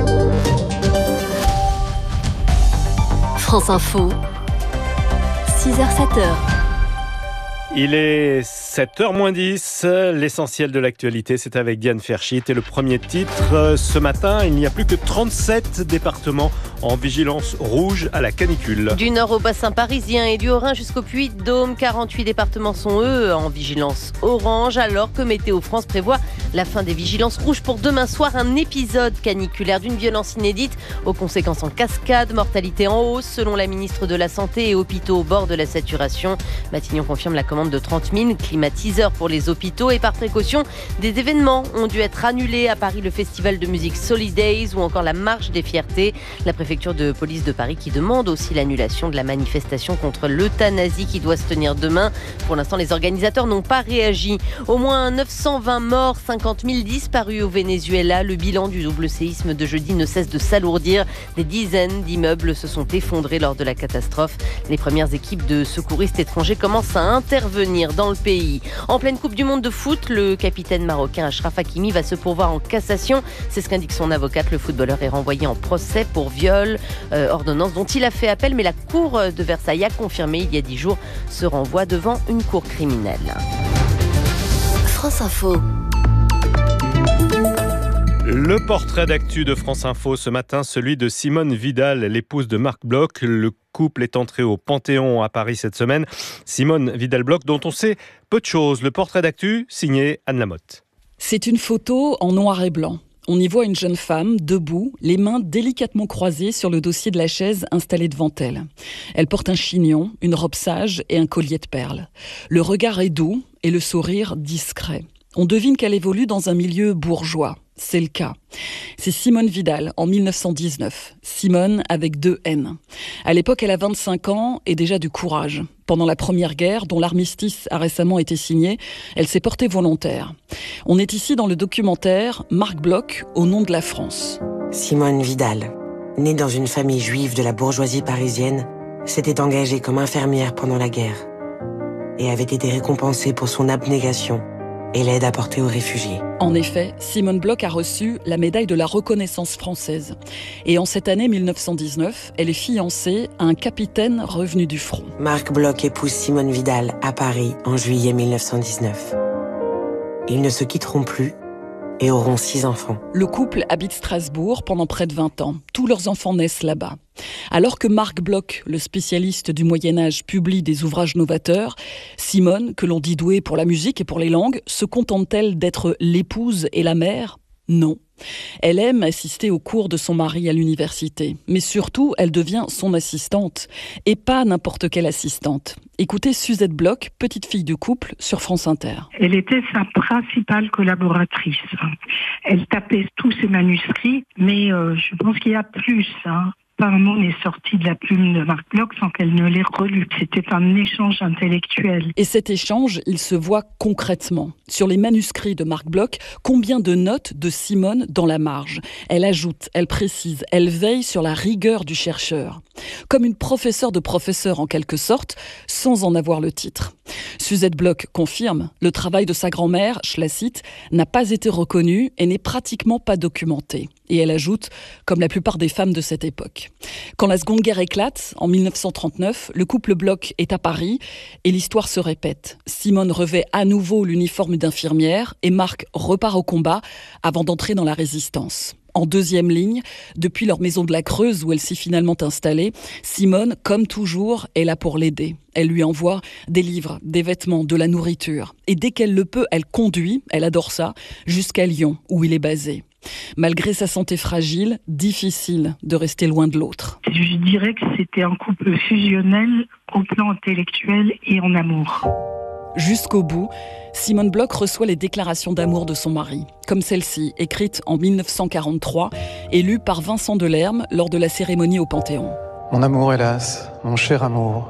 France Info, six heures sept heures. Il est sept heures moins dix, l'essentiel de l'actualité, c'est avec Diane Ferchit. Et le premier titre, ce matin, il n'y a plus que trente-sept départements en vigilance rouge à la canicule. Du nord au bassin parisien et du Haut-Rhin jusqu'au Puy-de-Dôme, quarante-huit départements sont eux en vigilance orange, alors que Météo France prévoit la fin des vigilances rouges pour demain soir. Un épisode caniculaire d'une violence inédite, aux conséquences en cascade, mortalité en hausse, selon la ministre de la Santé, et hôpitaux au bord de la saturation. Matignon confirme la commande de trente mille climatiseurs pour les hôpitaux et par précaution, des événements ont dû être annulés. À Paris, le festival de musique Solidays ou encore la marche des fiertés. La préfecture de police de Paris qui demande aussi l'annulation de la manifestation contre l'euthanasie qui doit se tenir demain. Pour l'instant, les organisateurs n'ont pas réagi. Au moins neuf cent vingt morts, cinquante mille disparus au Venezuela. Le bilan du double séisme de jeudi ne cesse de s'alourdir. Des dizaines d'immeubles se sont effondrés lors de la catastrophe. Les premières équipes de secouristes étrangers commencent à intervenir dans le pays. En pleine Coupe du Monde de foot, le capitaine marocain Achraf Hakimi va se pourvoir en cassation. C'est ce qu'indique son avocate. Le footballeur est renvoyé en procès pour viol, euh, ordonnance dont il a fait appel, mais la cour de Versailles a confirmé il y a dix jours ce renvoi devant une cour criminelle. France Info. Le portrait d'actu de France Info ce matin, celui de Simone Vidal, l'épouse de Marc Bloch. Le couple est entré au Panthéon à Paris cette semaine. Simone Vidal-Bloch, dont on sait peu de choses. Le portrait d'actu, signé Anne Lamotte. C'est une photo en noir et blanc. On y voit une jeune femme, debout, les mains délicatement croisées sur le dossier de la chaise installée devant elle. Elle porte un chignon, une robe sage et un collier de perles. Le regard est doux et le sourire discret. On devine qu'elle évolue dans un milieu bourgeois. C'est le cas. C'est Simone Vidal, en mille neuf cent dix-neuf. Simone avec deux N. À l'époque, elle a vingt-cinq ans et déjà du courage. Pendant la Première Guerre, dont l'armistice a récemment été signé, elle s'est portée volontaire. On est ici dans le documentaire Marc Bloch, au nom de la France. Simone Vidal, née dans une famille juive de la bourgeoisie parisienne, s'était engagée comme infirmière pendant la guerre et avait été récompensée pour son abnégation et l'aide apportée aux réfugiés. En effet, Simone Bloch a reçu la médaille de la reconnaissance française. Et en cette année mille neuf cent dix-neuf, elle est fiancée à un capitaine revenu du front. Marc Bloch épouse Simone Vidal à Paris en juillet mille neuf cent dix-neuf. Ils ne se quitteront plus et auront six enfants. Le couple habite Strasbourg pendant près de vingt ans. Tous leurs enfants naissent là-bas. Alors que Marc Bloch, le spécialiste du Moyen-Âge, publie des ouvrages novateurs, Simone, que l'on dit douée pour la musique et pour les langues, se contente-t-elle d'être l'épouse et la mère ? Non. Elle aime assister aux cours de son mari à l'université, mais surtout, elle devient son assistante, et pas n'importe quelle assistante. Écoutez Suzette Bloch, petite fille de couple, sur France Inter. Elle était sa principale collaboratrice. Elle tapait tous ses manuscrits, mais euh, je pense qu'il y a plus, hein. Pas un mot n'est sorti de la plume de Marc Bloch sans qu'elle ne l'ait relu. C'était un échange intellectuel. Et cet échange, il se voit concrètement. Sur les manuscrits de Marc Bloch, combien de notes de Simone dans la marge ? Elle ajoute, elle précise, elle veille sur la rigueur du chercheur. Comme une professeure de professeur en quelque sorte, sans en avoir le titre. Suzette Bloch confirme, le travail de sa grand-mère, je la cite, n'a pas été reconnu et n'est pratiquement pas documenté. Et elle ajoute, comme la plupart des femmes de cette époque. Quand la Seconde Guerre éclate, en mille neuf cent trente-neuf, le couple Bloch est à Paris et l'histoire se répète. Simone revêt à nouveau l'uniforme d'infirmière et Marc repart au combat avant d'entrer dans la résistance. En deuxième ligne, depuis leur maison de la Creuse où elle s'est finalement installée, Simone, comme toujours, est là pour l'aider. Elle lui envoie des livres, des vêtements, de la nourriture. Et dès qu'elle le peut, elle conduit, elle adore ça, jusqu'à Lyon, où il est basé. Malgré sa santé fragile, difficile de rester loin de l'autre. Je dirais que c'était un couple fusionnel au plan intellectuel et en amour. Jusqu'au bout, Simone Bloch reçoit les déclarations d'amour de son mari, comme celle-ci, écrite en mille neuf cent quarante-trois et lue par Vincent Delerme lors de la cérémonie au Panthéon. Mon amour, hélas, mon cher amour,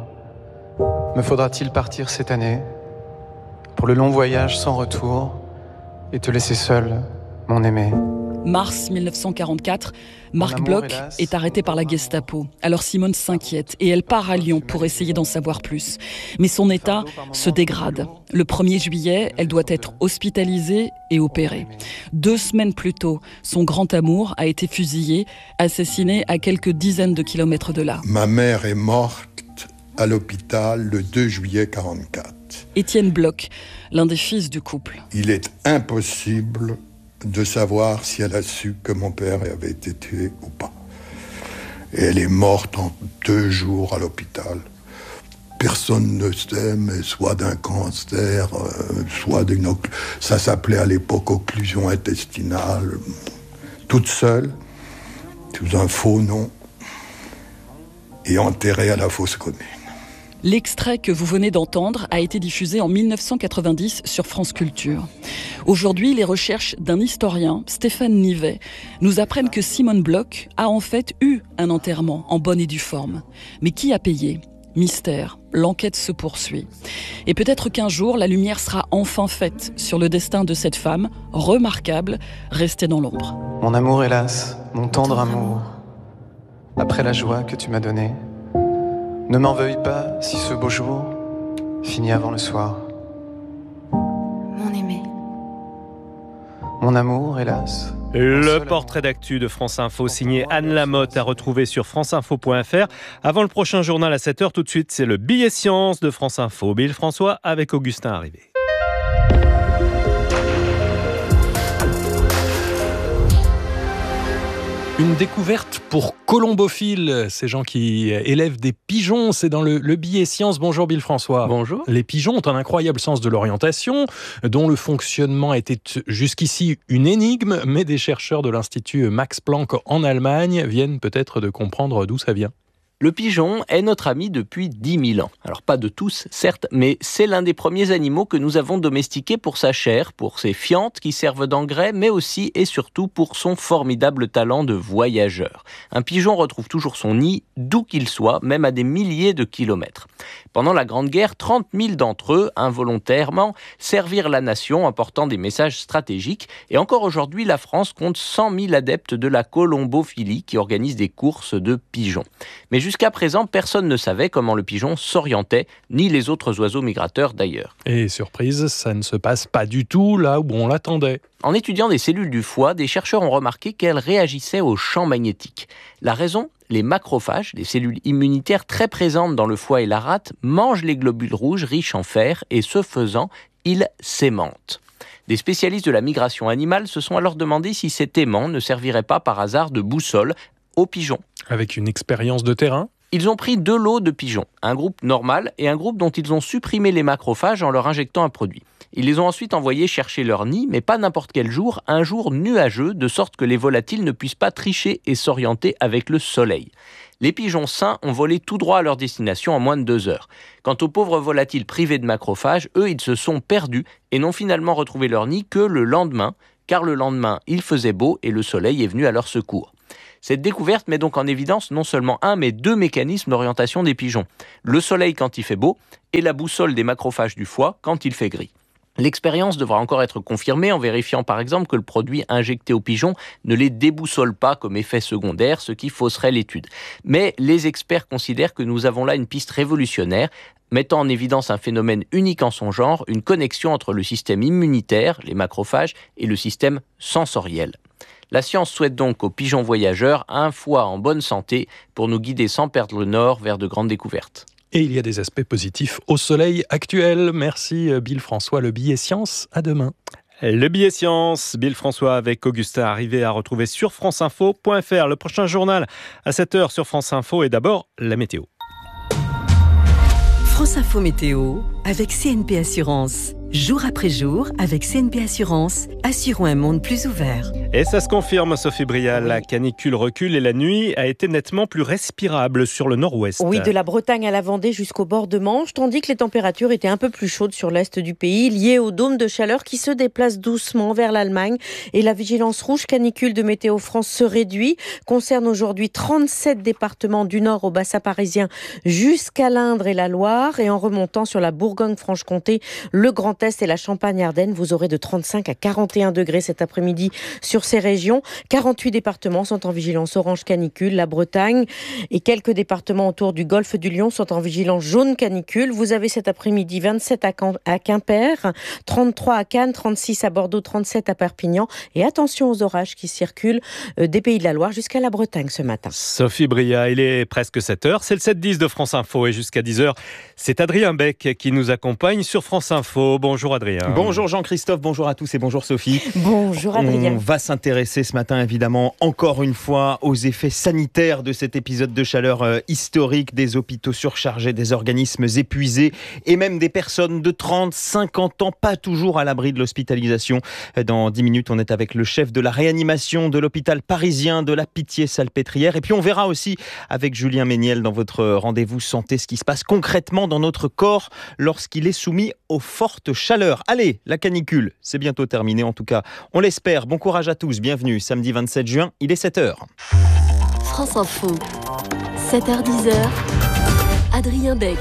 me faudra-t-il partir cette année pour le long voyage sans retour et te laisser seul, mon aimé ? Mars mille neuf cent quarante-quatre, Marc Bloch est arrêté par la Gestapo. Alors Simone s'inquiète et elle part à Lyon pour essayer d'en savoir plus. Mais son état se dégrade. Le premier juillet, elle doit être hospitalisée et opérée. Deux semaines plus tôt, son grand amour a été fusillé, assassiné à quelques dizaines de kilomètres de là. Ma mère est morte à l'hôpital le deux juillet quarante-quatre. Étienne Bloch, l'un des fils du couple. Il est impossible de savoir si elle a su que mon père avait été tué ou pas. Et elle est morte en deux jours à l'hôpital. Personne ne sait, mais soit d'un cancer, euh, soit d'une... Oc- ça s'appelait à l'époque occlusion intestinale. Toute seule, sous un faux nom, et enterrée à la fosse commune. L'extrait que vous venez d'entendre a été diffusé en mille neuf cent quatre-vingt-dix sur France Culture. Aujourd'hui, les recherches d'un historien, Stéphane Nivet, nous apprennent que Simone Bloch a en fait eu un enterrement en bonne et due forme. Mais qui a payé ? Mystère, l'enquête se poursuit. Et peut-être qu'un jour, la lumière sera enfin faite sur le destin de cette femme, remarquable, restée dans l'ombre. Mon amour, hélas, mon tendre amour, après la joie que tu m'as donnée, ne m'en veuille pas si ce beau jour finit avant le soir. Mon aimé. Mon amour, hélas. Le portrait d'actu de France Info signé Anne Lamotte à retrouver sur franceinfo point f r. Avant le prochain journal à sept heures, tout de suite, c'est le billet science de France Info. Bill François avec Augustin Arrivé. Une découverte pour colombophiles, ces gens qui élèvent des pigeons, c'est dans le, le billet science. Bonjour Bill François. Bonjour. Les pigeons ont un incroyable sens de l'orientation, dont le fonctionnement était jusqu'ici une énigme, mais des chercheurs de l'Institut Max Planck en Allemagne viennent peut-être de comprendre d'où ça vient. Le pigeon est notre ami depuis dix mille ans. Alors pas de tous, certes, mais c'est l'un des premiers animaux que nous avons domestiqué pour sa chair, pour ses fientes qui servent d'engrais, mais aussi et surtout pour son formidable talent de voyageur. Un pigeon retrouve toujours son nid, d'où qu'il soit, même à des milliers de kilomètres. Pendant la Grande Guerre, trente mille d'entre eux, involontairement, servirent la nation en portant des messages stratégiques. Et encore aujourd'hui, la France compte cent mille adeptes de la colombophilie qui organisent des courses de pigeons. Mais jusqu'à présent, personne ne savait comment le pigeon s'orientait, ni les autres oiseaux migrateurs d'ailleurs. Et surprise, ça ne se passe pas du tout là où on l'attendait. En étudiant des cellules du foie, des chercheurs ont remarqué qu'elles réagissaient aux champs magnétiques. La raison ? Les macrophages, les cellules immunitaires très présentes dans le foie et la rate, mangent les globules rouges riches en fer et ce faisant, ils s'aimantent. Des spécialistes de la migration animale se sont alors demandé si cet aimant ne servirait pas par hasard de boussole aux pigeons. Avec une expérience de terrain ? Ils ont pris deux lots de pigeons, un groupe normal et un groupe dont ils ont supprimé les macrophages en leur injectant un produit. Ils les ont ensuite envoyés chercher leur nid, mais pas n'importe quel jour, un jour nuageux, de sorte que les volatiles ne puissent pas tricher et s'orienter avec le soleil. Les pigeons sains ont volé tout droit à leur destination en moins de deux heures. Quant aux pauvres volatiles privés de macrophages, eux, ils se sont perdus et n'ont finalement retrouvé leur nid que le lendemain, car le lendemain, il faisait beau et le soleil est venu à leur secours. Cette découverte met donc en évidence non seulement un, mais deux mécanismes d'orientation des pigeons. Le soleil quand il fait beau et la boussole des macrophages du foie quand il fait gris. L'expérience devra encore être confirmée en vérifiant par exemple que le produit injecté aux pigeons ne les déboussole pas comme effet secondaire, ce qui fausserait l'étude. Mais les experts considèrent que nous avons là une piste révolutionnaire, mettant en évidence un phénomène unique en son genre, une connexion entre le système immunitaire, les macrophages, et le système sensoriel. La science souhaite donc aux pigeons voyageurs un foie en bonne santé pour nous guider sans perdre le nord vers de grandes découvertes. Et il y a des aspects positifs au soleil actuel. Merci Bill François, le billet science. À demain. Le billet science, Bill François avec Augustin Arrivé à retrouver sur franceinfo point f r. Le prochain journal à sept heures sur France Info et d'abord la météo. France Info Météo avec C N P Assurance. Jour après jour, avec C N P Assurance, assurons un monde plus ouvert. Et ça se confirme, Sophie Brial, la canicule recule et la nuit a été nettement plus respirable sur le nord-ouest. Oui, de la Bretagne à la Vendée jusqu'au bord de Manche, tandis que les températures étaient un peu plus chaudes sur l'est du pays, liées au dôme de chaleur qui se déplace doucement vers l'Allemagne. Et la vigilance rouge canicule de Météo France se réduit, concerne aujourd'hui trente-sept départements du nord au bassin parisien jusqu'à l'Indre et la Loire. Et en remontant sur la Bourgogne-Franche-Comté, le Grand Est et la Champagne-Ardenne, vous aurez de trente-cinq à quarante et un degrés cet après-midi sur ces régions. quarante-huit départements sont en vigilance orange canicule. La Bretagne et quelques départements autour du golfe du Lion sont en vigilance jaune canicule. Vous avez cet après-midi vingt-sept à Quimper, trente-trois à Cannes, trente-six à Bordeaux, trente-sept à Perpignan. Et attention aux orages qui circulent des Pays de la Loire jusqu'à la Bretagne ce matin. Sophie Bria, il est presque sept heures. C'est le sept dix de France Info et jusqu'à dix heures, c'est Adrien Beck qui nous accompagne sur France Info. Bonjour Adrien. Bonjour Jean-Christophe, bonjour à tous et bonjour Sophie. Bonjour Adrien. On va s'intéresser ce matin évidemment encore une fois aux effets sanitaires de cet épisode de chaleur euh, historique, des hôpitaux surchargés, des organismes épuisés et même des personnes de trente, cinquante ans pas toujours à l'abri de l'hospitalisation. Dans dix minutes, on est avec le chef de la réanimation de l'hôpital parisien de la Pitié-Salpêtrière et puis on verra aussi avec Julien Méniel dans votre rendez-vous santé ce qui se passe concrètement dans notre corps lorsqu'il est soumis aux fortes chaleur. Allez, la canicule, c'est bientôt terminé en tout cas. On l'espère. Bon courage à tous. Bienvenue. Samedi vingt-sept juin, il est sept heures. France Info, sept heures dix, Adrien Beck.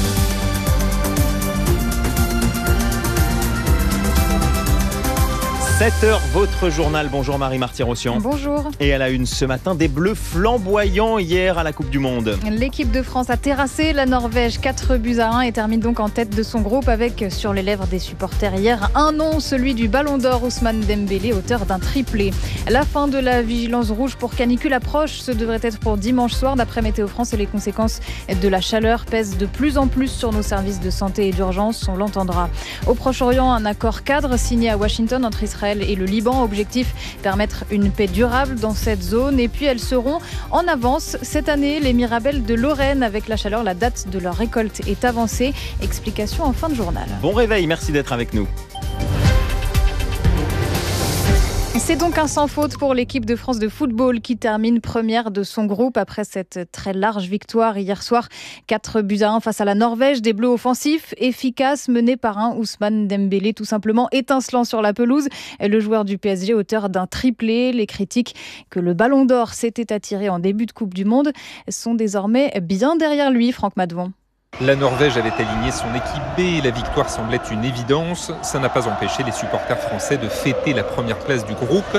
sept heures, votre journal. Bonjour Marie-Marty Rossian. Bonjour. Et à la une ce matin, des bleus flamboyants hier à la Coupe du Monde. L'équipe de France a terrassé la Norvège quatre buts à un et termine donc en tête de son groupe avec sur les lèvres des supporters hier un nom, celui du Ballon d'Or Ousmane Dembélé, auteur d'un triplé. La fin de la vigilance rouge pour canicule approche. Ce devrait être pour dimanche soir d'après Météo France et les conséquences de la chaleur pèsent de plus en plus sur nos services de santé et d'urgence, on l'entendra. Au Proche-Orient, un accord cadre signé à Washington entre Israël et le Liban. Objectif, permettre une paix durable dans cette zone. Et puis elles seront en avance cette année, les Mirabelles de Lorraine. Avec la chaleur, la date de leur récolte est avancée. Explication en fin de journal. Bon réveil, merci d'être avec nous. C'est donc un sans faute pour l'équipe de France de football qui termine première de son groupe après cette très large victoire hier soir. quatre buts à un face à la Norvège. Des Bleus offensifs, efficaces, menés par un Ousmane Dembélé tout simplement étincelant sur la pelouse. Le joueur du P S G, auteur d'un triplé. Les critiques que le Ballon d'Or s'était attiré en début de Coupe du Monde sont désormais bien derrière lui, Franck Madvon. La Norvège avait aligné son équipe B et la victoire semblait une évidence. Ça n'a pas empêché les supporters français de fêter la première place du groupe.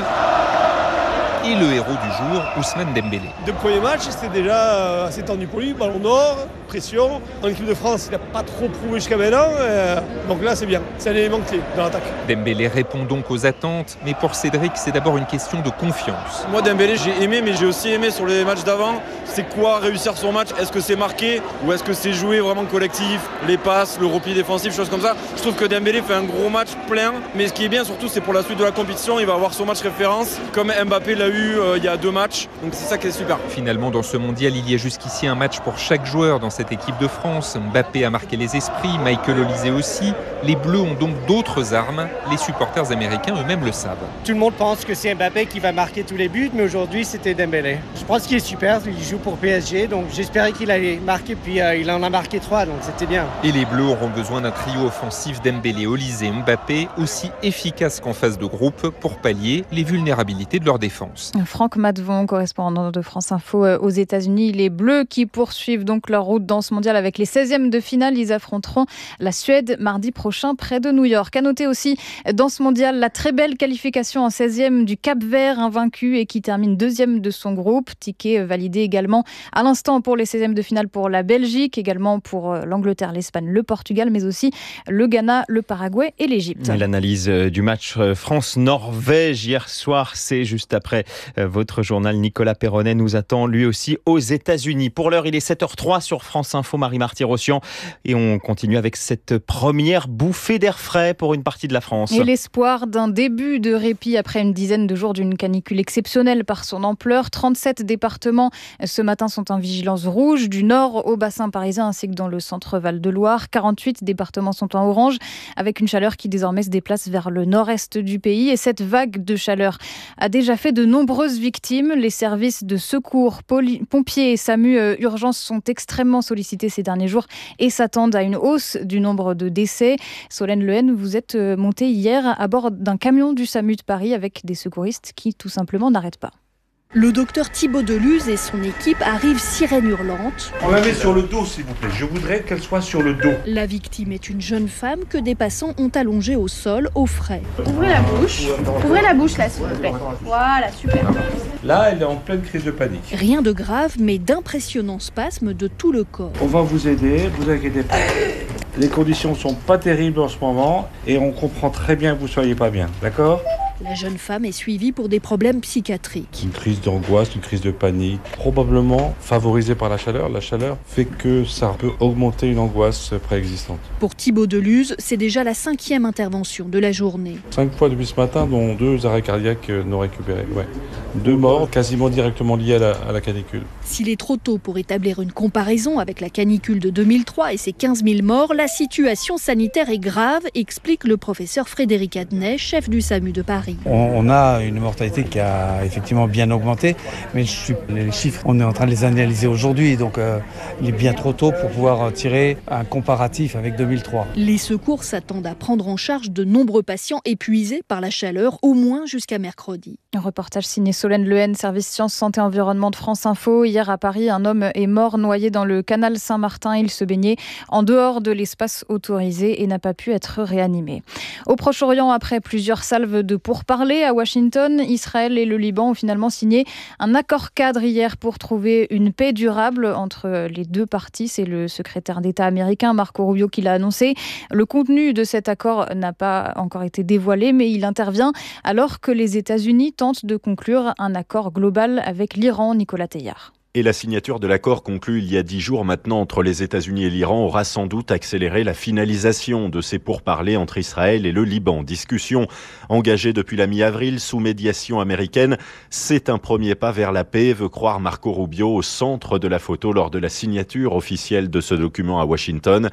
Et le héros du jour, Ousmane Dembélé. Le premier match, c'était déjà assez tendu pour lui. Ballon d'or, pression. En équipe de France, il n'a pas trop prouvé jusqu'à maintenant. Donc là, c'est bien. C'est un élément clé dans l'attaque. Dembélé répond donc aux attentes. Mais pour Cédric, c'est d'abord une question de confiance. Moi, Dembélé, j'ai aimé, mais j'ai aussi aimé sur les matchs d'avant. C'est quoi réussir son match? Est-ce que c'est marqué ou est-ce que c'est joué vraiment collectif? Les passes, le repli défensif, choses comme ça. Je trouve que Dembélé fait un gros match plein. Mais ce qui est bien surtout, c'est pour la suite de la compétition. Il va avoir son match référence, comme Mbappé l'a eu euh, il y a deux matchs. Donc c'est ça qui est super. Finalement, dans ce mondial, il y a jusqu'ici un match pour chaque joueur dans cette équipe de France. Mbappé a marqué les esprits, Michael Olise aussi. Les Bleus ont donc d'autres armes. Les supporters américains eux-mêmes le savent. Tout le monde pense que c'est Mbappé qui va marquer tous les buts, mais aujourd'hui, c'était Dembélé. Je pense qu'il est super. Il joue pour P S G, donc j'espérais qu'il allait marquer, puis euh, il en a marqué trois, donc c'était bien. Et les Bleus auront besoin d'un trio offensif Dembélé, Olise et Mbappé, aussi efficace qu'en phase de groupe pour pallier les vulnérabilités de leur défense. Franck Madvon, correspondant de France Info aux États-Unis. Les Bleus qui poursuivent donc leur route dans ce mondial avec les seizièmes de finale. Ils affronteront la Suède mardi prochain près de New York. À noter aussi dans ce mondial la très belle qualification en seizième du Cap-Vert, invaincu et qui termine deuxième de son groupe. Ticket validé également à l'instant pour les seizièmes de finale pour la Belgique, également pour l'Angleterre, l'Espagne, le Portugal, mais aussi le Ghana, le Paraguay et l'Égypte. L'analyse du match France-Norvège hier soir, c'est juste après votre journal. Nicolas Perronnet nous attend lui aussi aux États-Unis. Pour l'heure, il est sept heures zéro trois sur France Info, Marie-Marty-Rossian. Et on continue avec cette première bouffée d'air frais pour une partie de la France. Et l'espoir d'un début de répit après une dizaine de jours d'une canicule exceptionnelle par son ampleur. trente-sept départements ce matin sont en vigilance rouge, du nord au bassin parisien ainsi que dans le centre Val-de-Loire. quarante-huit départements sont en orange, avec une chaleur qui désormais se déplace vers le nord-est du pays. Et cette vague de chaleur a déjà fait de nombreuses victimes. Les services de secours, poli- pompiers et SAMU euh, urgences sont extrêmement sollicités ces derniers jours et s'attendent à une hausse du nombre de décès. Solène Lehen, vous êtes euh, montée hier à bord d'un camion du SAMU de Paris avec des secouristes qui tout simplement n'arrêtent pas. Le docteur Thibaut Deluz et son équipe arrivent sirène hurlante. On la met sur le dos, s'il vous plaît. Je voudrais qu'elle soit sur le dos. La victime est une jeune femme que des passants ont allongée au sol, au frais. Ouvrez la bouche. Ouvrez la bouche, là, s'il vous plaît. Voilà, super. Là, elle est en pleine crise de panique. Rien de grave, mais d'impressionnants spasmes de tout le corps. On va vous aider, vous inquiétez pas. Les conditions sont pas terribles en ce moment et on comprend très bien que vous soyez pas bien, d'accord ? La jeune femme est suivie pour des problèmes psychiatriques. Une crise d'angoisse, une crise de panique, probablement favorisée par la chaleur. La chaleur fait que ça peut augmenter une angoisse préexistante. Pour Thibaut Deluz, c'est déjà la cinquième intervention de la journée. Cinq fois depuis ce matin, dont deux arrêts cardiaques non récupérés. Ouais. Deux morts quasiment directement liés à la, à la canicule. S'il est trop tôt pour établir une comparaison avec la canicule de deux mille trois et ses quinze mille morts, la situation sanitaire est grave, explique le professeur Frédéric Adnet, chef du SAMU de Paris. On a une mortalité qui a effectivement bien augmenté, mais les chiffres, on est en train de les analyser aujourd'hui, donc euh, il est bien trop tôt pour pouvoir tirer un comparatif avec deux mille trois. Les secours s'attendent à prendre en charge de nombreux patients épuisés par la chaleur, au moins jusqu'à mercredi. Un reportage signé Solène Lehen, service Sciences, Santé, Environnement de France Info. Hier à Paris, un homme est mort noyé dans le canal Saint-Martin. Il se baignait en dehors de l'espace autorisé et n'a pas pu être réanimé. Au Proche-Orient, après plusieurs salves de pourparlers à Washington, Israël et le Liban ont finalement signé un accord cadre hier pour trouver une paix durable entre les deux parties. C'est le secrétaire d'État américain Marco Rubio qui l'a annoncé. Le contenu de cet accord n'a pas encore été dévoilé, mais il intervient alors que les États-Unis tentent de conclure un accord global avec l'Iran. Nicolas Teillard. Et la signature de l'accord conclu il y a dix jours maintenant entre les États-Unis et l'Iran aura sans doute accéléré la finalisation de ces pourparlers entre Israël et le Liban. Discussion engagée depuis la mi-avril sous médiation américaine. C'est un premier pas vers la paix, veut croire Marco Rubio, au centre de la photo lors de la signature officielle de ce document à Washington.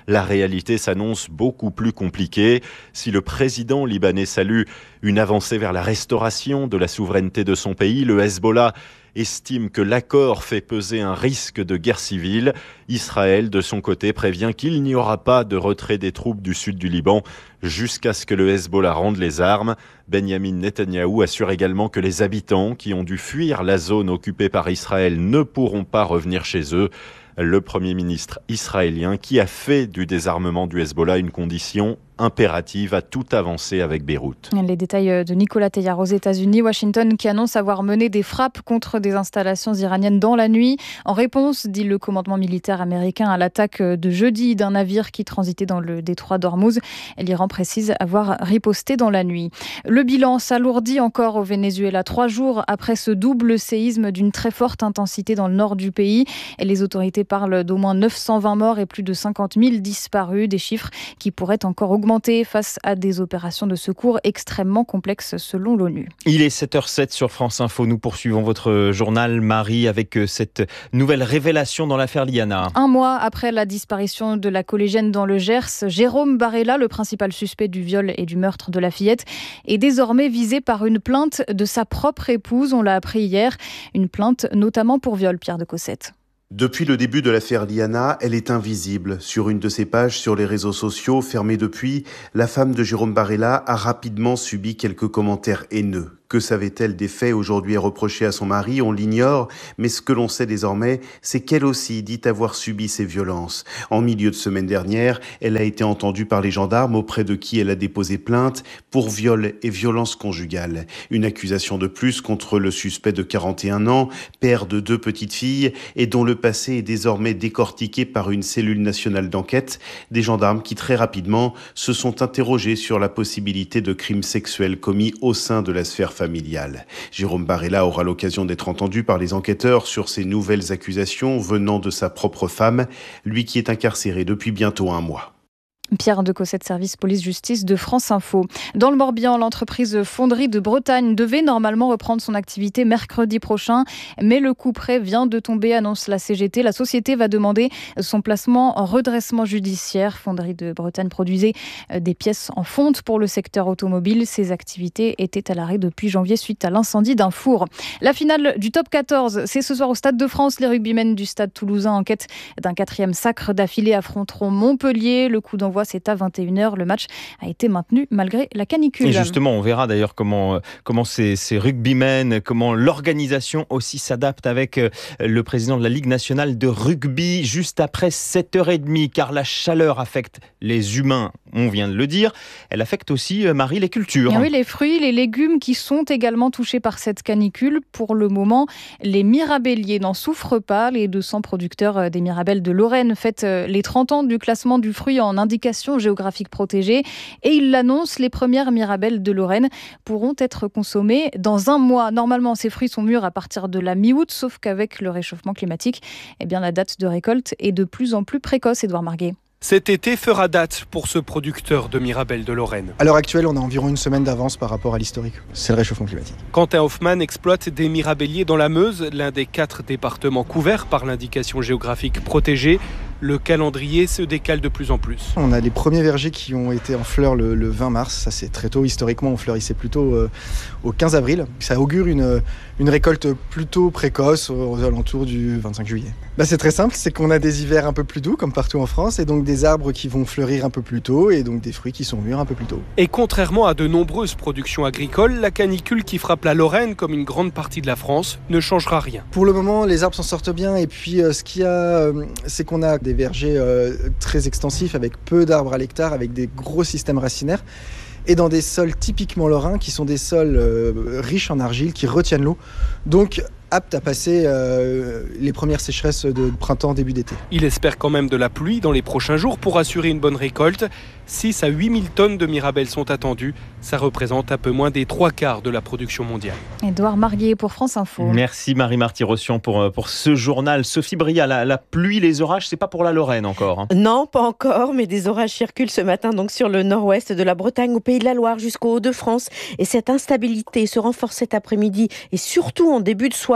La réalité s'annonce beaucoup plus compliquée. Si le président libanais salue une avancée vers la restauration de la souveraineté de son pays, le Hezbollah estime que l'accord fait peser un risque de guerre civile. Israël, de son côté, prévient qu'il n'y aura pas de retrait des troupes du sud du Liban jusqu'à ce que le Hezbollah rende les armes. Benjamin Netanyahou assure également que les habitants qui ont dû fuir la zone occupée par Israël ne pourront pas revenir chez eux. Le Premier ministre israélien qui a fait du désarmement du Hezbollah une condition impérative à toute avancée avec Beyrouth. Les détails de Nicolas Teilhard aux États-Unis. Washington qui annonce avoir mené des frappes contre des installations iraniennes dans la nuit. En réponse, dit le commandement militaire américain, à l'attaque de jeudi d'un navire qui transitait dans le détroit d'Ormuz. L'Iran précise avoir riposté dans la nuit. Le bilan s'alourdit encore au Venezuela, trois jours après ce double séisme d'une très forte intensité dans le nord du pays. Et les autorités parlent d'au moins neuf cent vingt morts et plus de cinquante mille disparus, des chiffres qui pourraient encore augmenter face à des opérations de secours extrêmement complexes selon l'ONU. Il est sept heures zéro sept sur France Info. Nous poursuivons votre journal, Marie, avec cette nouvelle révélation dans l'affaire Liana. Un mois après la disparition de la collégienne dans le Gers, Jérôme Barella, le principal suspect du viol et du meurtre de la fillette, est désormais visé par une plainte de sa propre épouse. On l'a appris hier. Une plainte notamment pour viol, Pierre de Cossette. Depuis le début de l'affaire Liana, elle est invisible. Sur une de ses pages sur les réseaux sociaux, fermée depuis, la femme de Jérôme Barella a rapidement subi quelques commentaires haineux. Que savait-elle des faits aujourd'hui reprochés à son mari? On l'ignore, mais ce que l'on sait désormais, c'est qu'elle aussi dit avoir subi ces violences. En milieu de semaine dernière, elle a été entendue par les gendarmes auprès de qui elle a déposé plainte pour viol et violence conjugale. Une accusation de plus contre le suspect de quarante et un ans, père de deux petites filles et dont le passé est désormais décortiqué par une cellule nationale d'enquête. Des gendarmes qui très rapidement se sont interrogés sur la possibilité de crimes sexuels commis au sein de la sphère familiale. Jérôme Barella aura l'occasion d'être entendu par les enquêteurs sur ces nouvelles accusations venant de sa propre femme, lui qui est incarcéré depuis bientôt un mois. Pierre de Cossette, service police-justice de France Info. Dans le Morbihan, l'entreprise Fonderie de Bretagne devait normalement reprendre son activité mercredi prochain, mais le coup près vient de tomber, annonce la C G T. La société va demander son placement en redressement judiciaire. Fonderie de Bretagne produisait des pièces en fonte pour le secteur automobile. Ses activités étaient à l'arrêt depuis janvier suite à l'incendie d'un four. La finale du top quatorze, c'est ce soir au Stade de France. Les rugbymen du Stade toulousain, en quête d'un quatrième sacre d'affilée, affronteront Montpellier. Le coup d'envoi, c'est à vingt et une heures. Le match a été maintenu malgré la canicule. Et justement, on verra d'ailleurs comment, comment ces, ces rugbymen, comment l'organisation aussi s'adapte avec le président de la Ligue nationale de rugby juste après sept heures trente, car la chaleur affecte les humains, on vient de le dire. Elle affecte aussi, Marie, les cultures. Et oui, les fruits, les légumes qui sont également touchés par cette canicule. Pour le moment, les mirabelliers n'en souffrent pas. Les deux cents producteurs des mirabelles de Lorraine fêtent les trente ans du classement du fruit en indication géographique protégée, et ils l'annoncent, les premières mirabelles de Lorraine pourront être consommées dans un mois. Normalement, ces fruits sont mûrs à partir de la mi-août, sauf qu'avec le réchauffement climatique, eh bien, la date de récolte est de plus en plus précoce. Édouard Marguet. Cet été fera date pour ce producteur de mirabelles de Lorraine. À l'heure actuelle, on a environ une semaine d'avance par rapport à l'historique. C'est le réchauffement climatique. Quentin Hoffmann exploite des mirabelliers dans la Meuse, l'un des quatre départements couverts par l'indication géographique protégée. Le calendrier se décale de plus en plus. On a les premiers vergers qui ont été en fleurs le, le vingt mars. Ça, c'est très tôt. Historiquement, on fleurissait plutôt euh, au quinze avril. Ça augure une, une récolte plutôt précoce aux alentours du vingt-cinq juillet. Bah, c'est très simple. C'est qu'on a des hivers un peu plus doux, comme partout en France, et donc des arbres qui vont fleurir un peu plus tôt, et donc des fruits qui sont mûrs un peu plus tôt. Et contrairement à de nombreuses productions agricoles, la canicule qui frappe la Lorraine, comme une grande partie de la France, ne changera rien. Pour le moment, les arbres s'en sortent bien. Et puis, euh, ce qu'il y a, euh, c'est qu'on a des vergers euh, très extensifs, avec peu d'arbres à l'hectare, avec des gros systèmes racinaires, et dans des sols typiquement lorrains, qui sont des sols euh, riches en argile, qui retiennent l'eau. Donc, apte à passer euh, les premières sécheresses de printemps, début d'été. Il espère quand même de la pluie dans les prochains jours pour assurer une bonne récolte. six à huit mille tonnes de mirabelles sont attendues. Ça représente un peu moins des trois quarts de la production mondiale. Édouard Marguet pour France Info. Merci Marie-Marty Rossian pour, pour ce journal. Sophie Bria, la, la pluie, les orages, c'est pas pour la Lorraine encore, hein. Non, pas encore, mais des orages circulent ce matin donc sur le nord-ouest de la Bretagne, au Pays de la Loire jusqu'au Hauts-de-France. Et cette instabilité se renforce cet après-midi et surtout en début de soirée.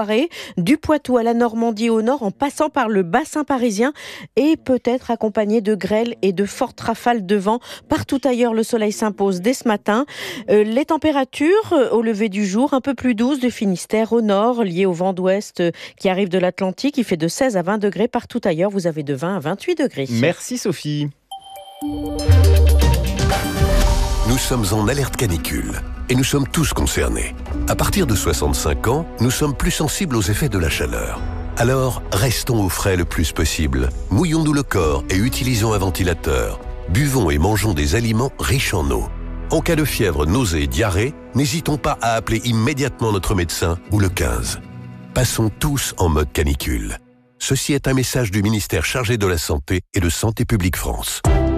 soirée, du Poitou à la Normandie au nord, en passant par le bassin parisien et peut-être accompagné de grêle et de fortes rafales de vent. Partout ailleurs, le soleil s'impose dès ce matin. Euh, les températures euh, au lever du jour, un peu plus douces du Finistère au nord, liées au vent d'ouest euh, qui arrive de l'Atlantique. Il fait de seize à vingt degrés. Partout ailleurs, vous avez de vingt à vingt-huit degrés. Merci Sophie. Nous sommes en alerte canicule et nous sommes tous concernés. À partir de soixante-cinq ans, nous sommes plus sensibles aux effets de la chaleur. Alors, restons au frais le plus possible. Mouillons-nous le corps et utilisons un ventilateur. Buvons et mangeons des aliments riches en eau. En cas de fièvre, nausée, diarrhée, n'hésitons pas à appeler immédiatement notre médecin ou le quinze. Passons tous en mode canicule. Ceci est un message du ministère chargé de la Santé et de Santé publique France.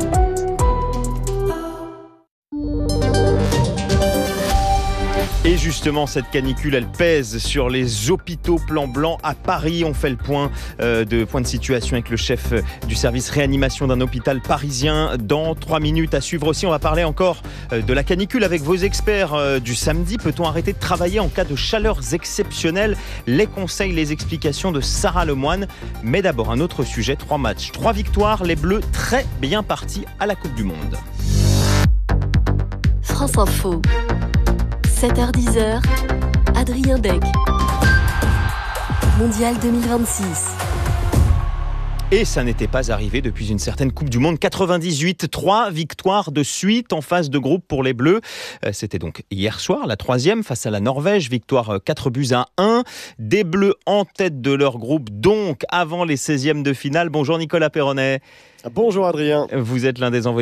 Et justement, cette canicule, elle pèse sur les hôpitaux. Plan blanc à Paris. On fait le point euh, de point de situation avec le chef du service réanimation d'un hôpital parisien dans trois minutes. À suivre aussi, on va parler encore euh, de la canicule avec vos experts euh, du samedi. Peut-on arrêter de travailler en cas de chaleurs exceptionnelles? Les conseils, les explications de Sarah Lemoine. Mais d'abord, un autre sujet. Trois matchs, trois victoires. Les Bleus très bien partis à la Coupe du Monde. France Info. sept heures dix, Adrien Beck. Mondial deux mille vingt-six. Et ça n'était pas arrivé depuis une certaine Coupe du Monde quatre-vingt-dix-huit. Trois victoires de suite en phase de groupe pour les Bleus. C'était donc hier soir, la troisième face à la Norvège. Victoire quatre buts à un. Des Bleus en tête de leur groupe, donc avant les seizièmes de finale. Bonjour Nicolas Perronnet. Bonjour Adrien. Vous êtes l'un des envoyés